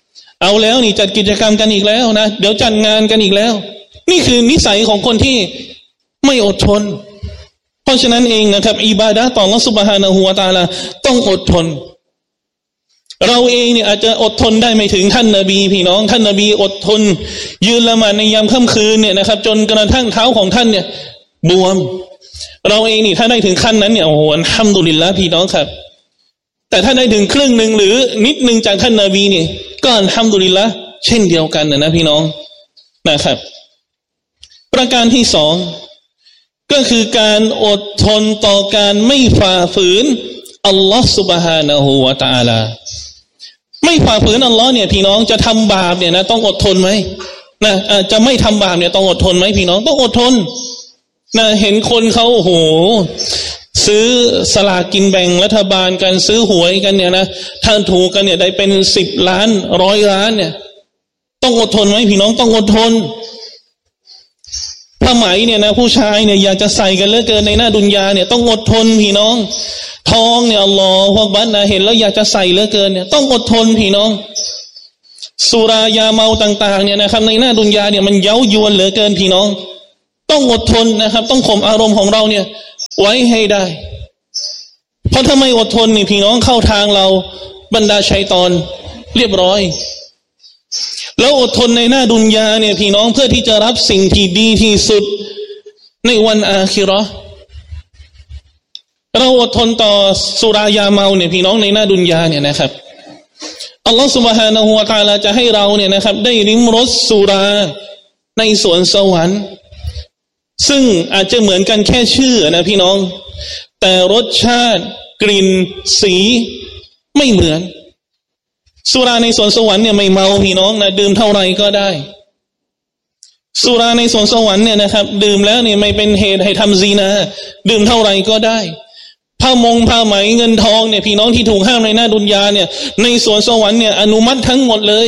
เอาแล้วนี่จัดกิจกรรมกันอีกแล้วนะเดี๋ยวจัดงานกันอีกแล้วนี่คือนิสัยของคนที่ไม่อดทนเพราะฉะนั้นเองนะครับอิบาดะห์ต่ออัลเลาะห์ซุบฮานะฮูวะตะอาลาต้องอดทนเราเองเนี่ยอาจจะอดทนได้ไม่ถึงท่านนบีพี่น้องท่านนบีอดทนยืนละหมาดในยามค่ำคืนเนี่ยนะครับจนกระทั่งเท้าของท่านเนี่ยบวมเราเองนี่ถ้าได้ถึงขั้นนั้นเนี่ยโอ้โหอัลฮัมดุลิลละห์พี่น้องครับแต่ถ้าได้ถึงครึ่งหนึ่งหรือนิดนึงจากท่านนบีเนี่ยก็อัลฮัมดุลิลละห์เช่นเดียวกันนะนะพี่น้องนะครับประการที่สองก็คือการอดทนต่อการไม่ฝ่าฝืนอัลลอฮฺซุบฮานะฮูวะตะอาลาไม่ฝ่าฝืนอัลลอฮ์เนี่ยพี่น้องจะทำบาปเนี่ยนะต้องอดทนไหมนะจะไม่ทำบาปเนี่ยต้องอดทนไหมพี่น้องต้องอดทนนะเห็นคนเขาโอ้โหซื้อสลากกินแบ่งรัฐบาลกันซื้อหวยกันเนี่ยนะถ้าถูกกันเนี่ยได้เป็นสิบล้านร้อยล้านเนี่ยต้องอดทนไหมพี่น้องต้องอดทนผ้าไหมเนี่ยนะผู้ชายเนี่ยอยากจะใส่กันเหลือเกินในหน้าดุนยาเนี่ยต้องอดทนพี่น้องทองเนี่ยอัลลอฮฺอักบัรนะเห็นแล้วอยากจะใส่เหลือเกินเนี่ยต้องอดทนพี่น้องสุรายาเมาต่างๆเนี่ยนะครับในหน้าดุนยาเนี่ยมันเย้ายวนเหลือเกินพี่น้องต้องอดทนนะครับต้องข่มอารมณ์ของเราเนี่ยไว้ให้ได้เพราะถ้าไม่อดทนนี่พี่น้องเข้าทางเราบรรดาชัยฏอนเรียบร้อยแล้วอดทนในหน้าดุนยาเนี่ยพี่น้องเพื่อที่จะรับสิ่งที่ดีที่สุดในวันอาคิเราะห์เราอดทนต่อสุรายาเมาเนี่ยพี่น้องในหน้าดุนยาเนี่ยนะครับอัลลอฮฺซุบฮานะฮูวะตะอาลาจะให้เราเนี่ยนะครับได้ลิ้มรสสุราในสวนสวรรค์ซึ่งอาจจะเหมือนกันแค่ชื่อนะพี่น้องแต่รสชาติกลิ่นสีไม่เหมือนสุราในสวนสวรรค์เนี่ยไม่เมาพี่น้องนะดื่มเท่าไหร่ก็ได้สุราในสวนสวรรค์เนี่ยนะครับดื่มแล้วเนี่ยไม่เป็นเหตุให้ทำซีนาดื่มเท่าไหร่ก็ได้ผ้ามงผ้าไหมเงินทองเนี่ยพี่น้องที่ถูกห้ามในหน้าดุนยาเนี่ยในสวนสวรรค์เนี่ยอนุมัติทั้งหมดเลย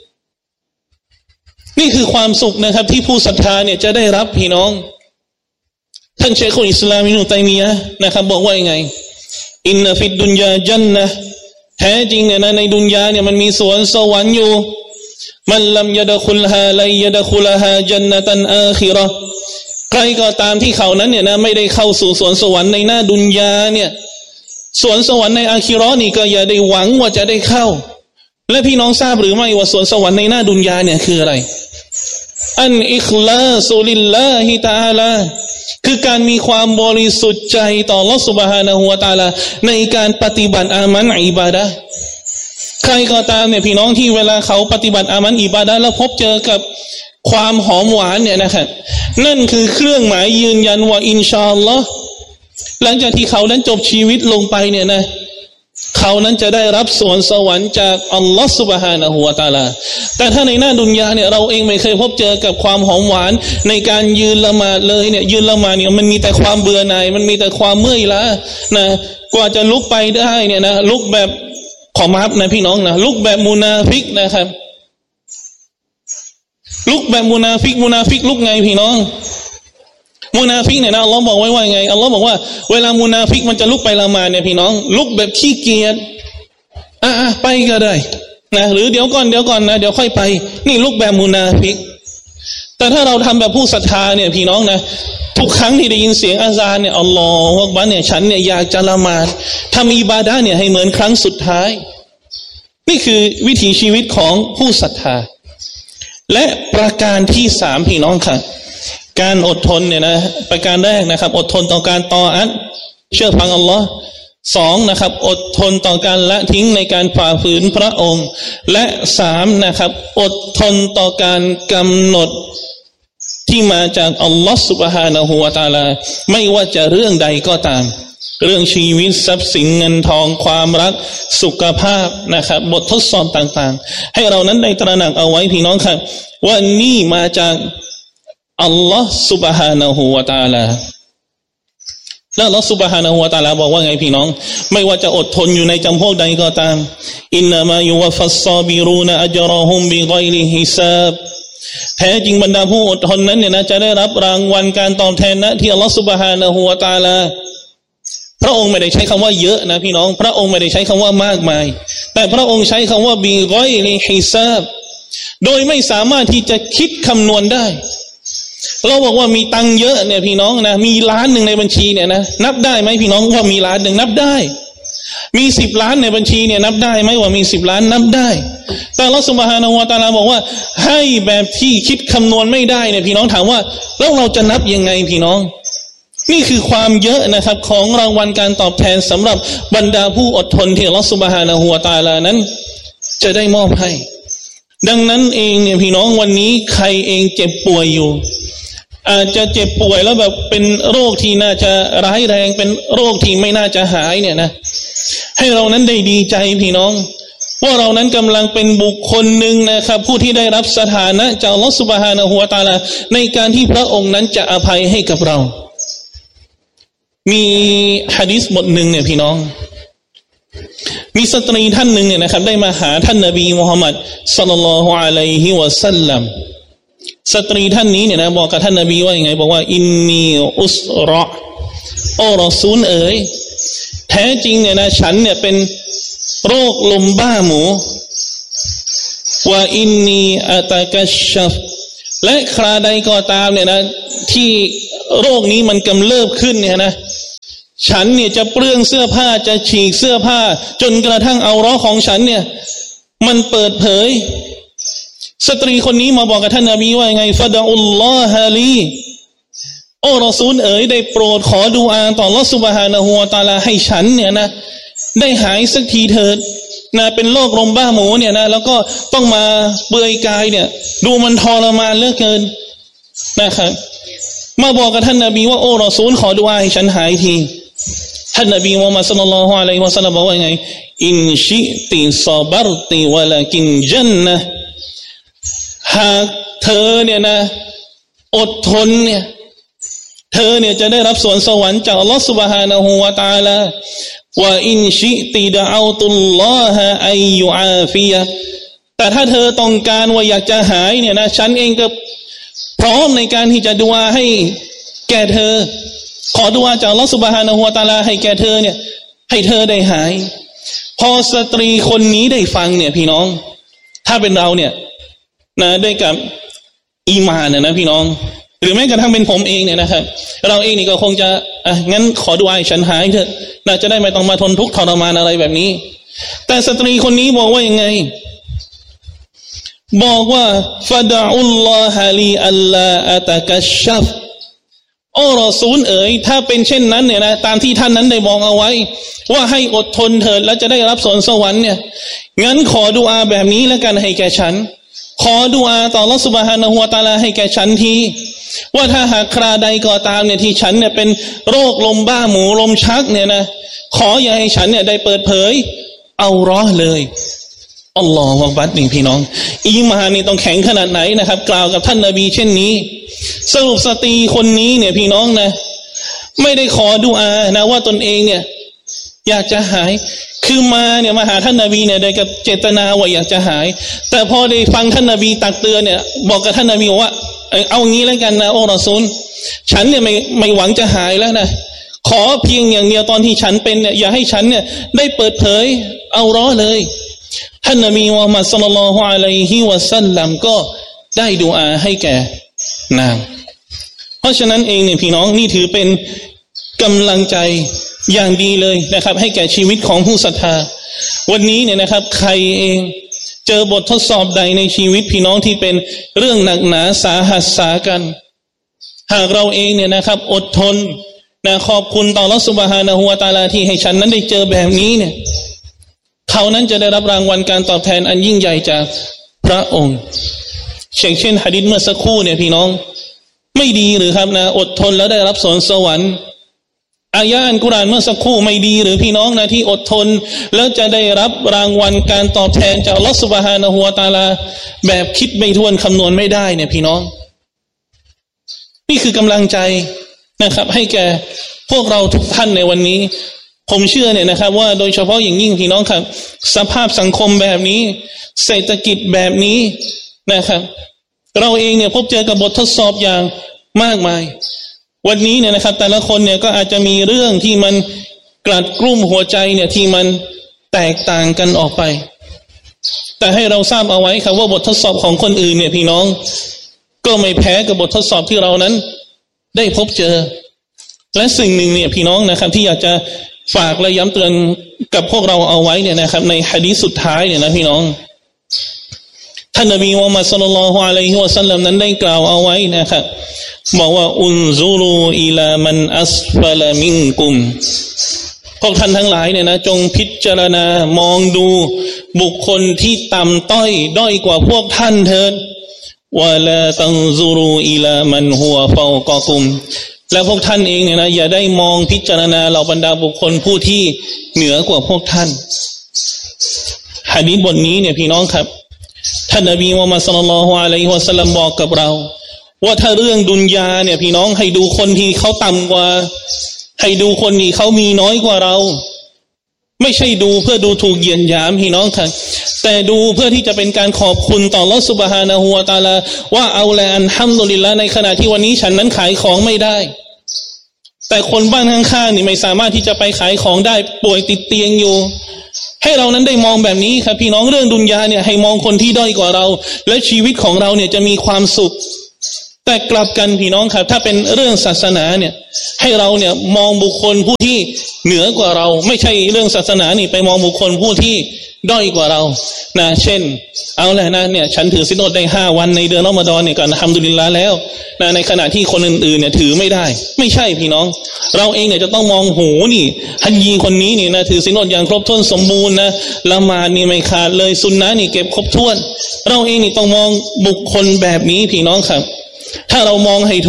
นี่คือความสุขนะครับที่ผู้ศรัทธาเนี่ยจะได้รับพี่น้องท่านเชคุลอิสลามอิบนุตัยมียะห์นะครับบอกว่ายังไงอินนะฟิดดุนยาญันนะห์แท้จริงเนี่ยนะในดุนยาเนี่ยมันมีสวนสวรรค์อยู่มันลัมยะดะคุลฮาไลยะดะคุลฮาญันนะตันอาคิเราะห์ใครก็ตามที่เขานั้นเนี่ยนะไม่ได้เข้าสู่สวนสวรรค์ในหน้าดุนยาเนี่ยสวนสวรรค์ในอาคิเราะห์นี่ก็อย่าได้หวังว่าจะได้เข้าและพี่น้องทราบหรือไม่ว่าสวนสวรรค์ในหน้าดุนยาเนี่ยคืออะไรอันอิคลาสุลิลลาฮิตะอาลาคือการมีความบริสุทธิ์ใจต่ออัลเลาะห์ซุบฮานะฮูวะตะอาลาในการปฏิบัติอามันอิบาดะห์ใครก็ตามเนี่ยพี่น้องที่เวลาเขาปฏิบัติอามันอิบาดะห์แล้วพบเจอกับความหอมหวานเนี่ยนะครับนั่นคือเครื่องหมายยืนยันว่าอินชาอัลลอฮ์หลังจากที่เขานั้นจบชีวิตลงไปเนี่ยนะเขานั้นจะได้รับสวนสวรรค์จากอัลลอฮ์ซุบฮานะฮูวะตะอาลาแต่ถ้าในหน้าดุนยาเนี่ยเราเองไม่เคยพบเจอกับความหอมหวานในการยืนละหมาดเลยเนี่ยยืนละหมาดเนี่ยมันมีแต่ความเบื่อหน่ายมันมีแต่ความเมื่อยล้านะกว่าจะลุกไปได้เนี่ยนะลุกแบบขอมาฟนะพี่น้องนะลุกแบบมุนาฟิกนะครับลุกแบบมุนาฟิกมุนาฟิกลุกไงพี่น้องมุนาฟิกเนี่ยนะอัลลอฮ์บอกไว้ว่าไงอัลลอฮ์บอกว่าเวลามุนาฟิกมันจะลุกไปละหมาดเนี่ยพี่น้องลุกแบบขี้เกียจอ่ะไปก็ได้นะหรือเดี๋ยวก่อนเดี๋ยวก่อนนะเดี๋ยวค่อยไปนี่ลุกแบบมุนาฟิกแต่ถ้าเราทำแบบผู้ศรัทธาเนี่ยพี่น้องนะทุกครั้งที่ได้ยินเสียงอาซานเนี่ยอัลลอฮฺอักบัรเนี่ยฉันเนี่ยอยากจะละหมาดทำอิบาดะห์เนี่ยให้เหมือนครั้งสุดท้ายนี่คือวิถีชีวิตของผู้ศรัทธาและประการที่สามพี่น้องค่ะการอดทนเนี่ยนะประการแรกนะครับอดทนต่อการตออะห์เชื่อฟังอัลลอฮ์สองนะครับอดทนต่อการละทิ้งในการฝ่าฝืนพระองค์และสามนะครับอดทนต่อการกำหนดที่มาจากอัลลอฮ์ซุบฮานะฮูวะตะอาลาไม่ว่าจะเรื่องใดก็ตามเรื่องชีวิตทรัพย์สินเงินทองความรักสุขภาพนะครับบททดสอบต่างๆให้เรานั้นได้ตระหนักเอาไว้พี่น้องครับว่านี่มาจากอัลลอฮ์ซุบฮานะฮูวะตะอาลาแล้วอัลลอฮ์ซุบฮานะฮูวะตะอาลาบอกว่าไงพี่น้องไม่ว่าจะอดทนอยู่ในจำพวกใดก็ตามอินนามายุวัฟฟัสซอบิรูนอัจรอฮุมบิฆอยริฮิซาบแท้จริงบรรดาผู้อดทนนั้นเนี่ยนะจะได้รับรางวัลการตอบแทนนะที่อัลลอฮ์ซุบฮานะฮูวะตะอาลาพระองค์ไม่ได้ใช้คำว่าเยอะนะพี่น้องพระองค์ไม่ได้ใช้คำว่ามากมายแต่พระองค์ใช้คำว่าบิฆอยริฮิซาบโดยไม่สามารถที่จะคิดคำนวณได้เราบอกว่ามีตังเยอะเนี่ยพี่น้องนะมีล้านหนึ่งในบัญชีเนี่ยนะนับได้ไหมพี่น้องว่ามีล้านหนึ่งนับได้มีสิบล้านในบัญชีเนี่ยนับได้ไหมว่ามีสิบล้านนับได้แต่อัลเลาะห์ซุบฮานะฮูวะตะอาลาบอกว่าให้แบบที่คิดคำนวณไม่ได้เนี่ยพี่น้องถามว่าแล้วเราจะนับยังไงพี่น้องนี่คือความเยอะนะครับของรางวัลการตอบแทนสำหรับบรรดาผู้อดทนที่อัลเลาะห์ซุบฮานะฮูวะตะอาลานั้นจะได้มอบให้ดังนั้นเองเนี่ยพี่น้องวันนี้ใครเองเจ็บป่วยอยู่อาจจะเจ็บป่วยแล้วแบบเป็นโรคที่น่าจะร้ายแรงเป็นโรคที่ไม่น่าจะหายเนี่ยนะให้เรานั้นได้ดีใจพี่น้องว่าเรานั้นกำลังเป็นบุคคลหนึ่งนะครับผู้ที่ได้รับสถานะจากอัลเลาะห์ซุบฮานะฮูวะตะอาลาในการที่พระองค์นั้นจะอภัยให้กับเรามีหะดีษบทหนึ่งเนี่ยพี่น้องมีสตรีท่านหนึ่งเนี่ยนะครับได้มาหาท่านนบีมุฮัมมัดศ็อลลัลลอฮุอะลัยฮิวะซัลลัมสตรีท่านนี้เนี่ยนะบอกกับท่านนบีว่าอย่างไงบอกว่าอินนีอุสเราะห์โอ้รอซูลเอ๋ยแท้จริงเนี่ยนะฉันเนี่ยเป็นโรคลมบ้าหมูว่าอินนีอะตะกัชชัฟและคราใดก็ตามเนี่ยนะที่โรคนี้มันกำเริบขึ้นเนี่ยนะฉันเนี่ยจะเปลื้องเสื้อผ้าจะฉีกเสื้อผ้าจนกระทั่งเอาเราะห์ของฉันเนี่ยมันเปิดเผยสตรีคนนี้มาบอกกับท่านนบีว่าไงฟะดะอุลลอฮะลีโอ้รอซูลเอ๋ยได้โปรดขอดุอาต่ออัลเลาะห์ซุบฮานะฮูวะตะอาลาให้ฉันเนี่ยนะได้หายสักทีเถิดนะเป็นโรคลมบ้าหมูเนี่ยนะแล้วก็ต้องมาเปื่อยกายเนี่ยดูมันทรมานเหลือเกินนะครับมาบอกกับท่านนบีว่าโอ้รอซูลขอดุอาให้ฉันหายทีท่านนบีมุฮัมมัดศ็อลลัลลอฮุอะลัยฮิวะซัลลัมบอกว่าไงอินชิติซอบัรติวะลากินญันนะห์หากเธอเนี่ยนะอดทนเนี่ยเธอเนี่ยจะได้รับสวนสวรรค์จากอัลเลาะห์ซุบฮานะฮูวะตะอาลาว่าอินชิติดะเอาตุลลอฮะอัยยุอาฟิยะแต่ถ้าเธอต้องการว่าอยากจะหายเนี่ยนะฉันเองก็พร้อมในการที่จะดุอาให้แก่เธอขอดุอาจากอัลเลาะห์ซุบฮานะฮูวะตะอาลาให้แก่เธอเนี่ยให้เธอได้หายพอสตรีคนนี้ได้ฟังเนี่ยพี่น้องถ้าเป็นเราเนี่ยนะด้วยกับอีมานเนี่ยนะพี่น้องหรือแม้กระทั่งเป็นผมเองเนี่ยนะครับเราเองนี่ก็คงจะอ่ะงั้นขอดุอาให้ฉันหายเถอะน่าจะได้ไม่ต้องมาทนทุกข์ทรมานอะไรแบบนี้แต่สตรีคนนี้บอกว่ายังไงบอกว่าฟะดะอุลลอฮะลีอัลลาอะตะกัชชัฟโอ้รอซูลเอ๋ยถ้าเป็นเช่นนั้นเนี่ยนะตามที่ท่านนั้นได้บอกเอาไว้ว่าให้อดทนเถิดแล้วจะได้รับสวนสวรรค์เนี่ยงั้นขอดุอาแบบนี้แล้วกันให้แก่ฉันขอดุอาต่ออัลเลาะห์ซุบฮานะฮูวะตะอาลาให้แก่ฉันทีว่าถ้าหากคราใดก็ตามเนี่ยที่ฉันเนี่ยเป็นโรคลมบ้าหมูลมชักเนี่ยนะขออย่าให้ฉันเนี่ยได้เปิดเผยเอาเราะห์เลยอัลลอฮฺอักบัรนี่พี่น้องอีมานนี่ต้องแข็งขนาดไหนนะครับกล่าวกับท่านนบีเช่นนี้สรุปสตรีคนนี้เนี่ยพี่น้องนะไม่ได้ขอดุอานะว่าตนเองเนี่ยอยากจะหายคือมาเนี่ยมาหาท่านนบีเนี่ยโดยกับเจตนาว่าอยากจะหายแต่พอได้ฟังท่านนบีตักเตือนเนี่ยบอกกับท่านนบีว่าเอางี้แล้วกันนะโอ้รอซูลฉันเนี่ยไม่ไม่หวังจะหายแล้วนะขอเพียงอย่างเดียวตอนที่ฉันเป็นเนี่ยอย่าให้ฉันเนี่ยได้เปิดเผยเอาเราะห์เลยท่านนบีมุฮัมมัดศ็อลลัลลอฮุอะลัยฮิวะซัลลัมก็ได้ดุอาให้แก่นางเพราะฉะนั้นเองเนี่ยพี่น้องนี่ถือเป็นกำลังใจอย่างดีเลยนะครับให้แก่ชีวิตของผู้ศรัทธาวันนี้เนี่ยนะครับใครเองเจอบททดสอบใดในชีวิตพี่น้องที่เป็นเรื่องหนักหนาสาหัสสากันหากเราเองเนี่ยนะครับอดทนนะขอบคุณต่ออัลเลาะห์ซุบฮานะฮูวะตะอาลาที่ให้ฉันนั้นได้เจอแบบนี้เนี่ยเขานั้นจะได้รับรางวัลการตอบแทนอันยิ่งใหญ่จากพระองค์เช่นเช่นหะดีษเมื่อสักครู่เนี่ยพี่น้องไม่ดีหรือครับนะอดทนแล้วได้รับสวนสวรรค์อายะห์อัลกุรอานเมื่อสักครู่ไม่ดีหรือพี่น้องนะที่อดทนแล้วจะได้รับรางวัลการตอบแทนจากอัลเลาะห์ซุบฮานะฮูวะตะอาลาแบบคิดไม่ถ้วนคำนวณไม่ได้เนี่ยพี่น้องนี่คือกำลังใจนะครับให้แก่พวกเราทุกท่านในวันนี้ผมเชื่อเนี่ยนะครับว่าโดยเฉพาะอย่างยิ่งพี่น้องครับสภาพสังคมแบบนี้เศรษฐกิจแบบนี้นะครับเราเองเนี่ยพบเจอกับบททดสอบอย่างมากมายวันนี้เนี่ยนะครับแต่ละคนเนี่ยก็อาจจะมีเรื่องที่มันกลัดกลุ้มหัวใจเนี่ยที่มันแตกต่างกันออกไปแต่แต่ให้เราทราบเอาไว้ครับว่าบททดสอบของคนอื่นเนี่ยพี่น้องก็ไม่แพ้กับบททดสอบที่เรานั้นได้พบเจอและสิ่งหนึ่งเนี่ยพี่น้องนะครับที่อยากจะฝากและย้ำเตือนกับพวกเราเอาไว้เนี่ยนะครับในหะดีษสุดท้ายเนี่ยนะพี่น้องท่านนบีมุฮัมมัดศ็อลลัลลอฮุอะลัยฮิวะซัลลัมนั้นได้กล่าวเอาไว้นะครับบอกว่าอุนซูรูอิลามันอัสฟะลามินกุมพวกท่านทั้งหลายเนี่ยนะจงพิจารณามองดูบุคคลที่ต่ำต้อยด้อยกว่าพวกท่านเถิดวะลาตันซูรูอิลามันฮุวะฟาวกะกุมและพวกท่านเองเนี่ยนะอย่าได้มองพิจารณาเหล่าบรรดาบุคคลผู้ที่เหนือกว่าพวกท่านหะดีษบทนี้เนี่ยพี่น้องครับท่านนบีมุฮัมมัดศ็อลลัลลอฮุอะลัยฮิวะซัลลัมบอกกับเราว่าถ้าเรื่องดุนยาเนี่ยพี่น้องให้ดูคนที่เขาต่ำกว่าให้ดูคนที่เขามีน้อยกว่าเราไม่ใช่ดูเพื่อดูถูกเหยียดหยามพี่น้องครับแต่ดูเพื่อที่จะเป็นการขอบคุณต่ออัลเลาะห์ซุบฮานะฮูวะตะอาลาว่าเอาละอัลฮัมดุลิลละห์ในขณะที่วันนี้ฉันนั้นขายของไม่ได้แต่คนบ้านข้างๆนี่ไม่สามารถที่จะไปขายของได้ป่วยติดเตียงอยู่ให้เรานั้นได้มองแบบนี้ครับพี่น้องเรื่องดุนยาเนี่ยให้มองคนที่ด้อยกว่าเราและชีวิตของเราเนี่ยจะมีความสุขแต่กลับกันพี่น้องครับถ้าเป็นเรื่องศาสนาเนี่ยให้เราเนี่ยมองบุคคลผู้ที่เหนือกว่าเราไม่ใช่เรื่องศาสนานี่ไปมองบุคคลผู้ที่ด้อยกว่าเรานะเช่นเอาแหละนะเนี่ยฉันถือศีลอดได้ห้าวันในเดือนรอมฎอนเนี่ยก็อัลฮัมดุลิลละห์แล้วนะในขณะที่คนอื่นๆเนี่ยถือไม่ได้ไม่ใช่พี่น้องเราเองเนี่ยจะต้องมองโหนี่ฮัจญีคนนี้นี่นะถือศีลอดอย่างครบถ้วนสมบูรณ์นะละหมาดนี่ไม่ขาดเลยซุนนะห์นี่เก็บครบถ้วนเราเองนี่ต้องมองบุคคลแบบนี้พี่น้องครับถ้าเรามองให้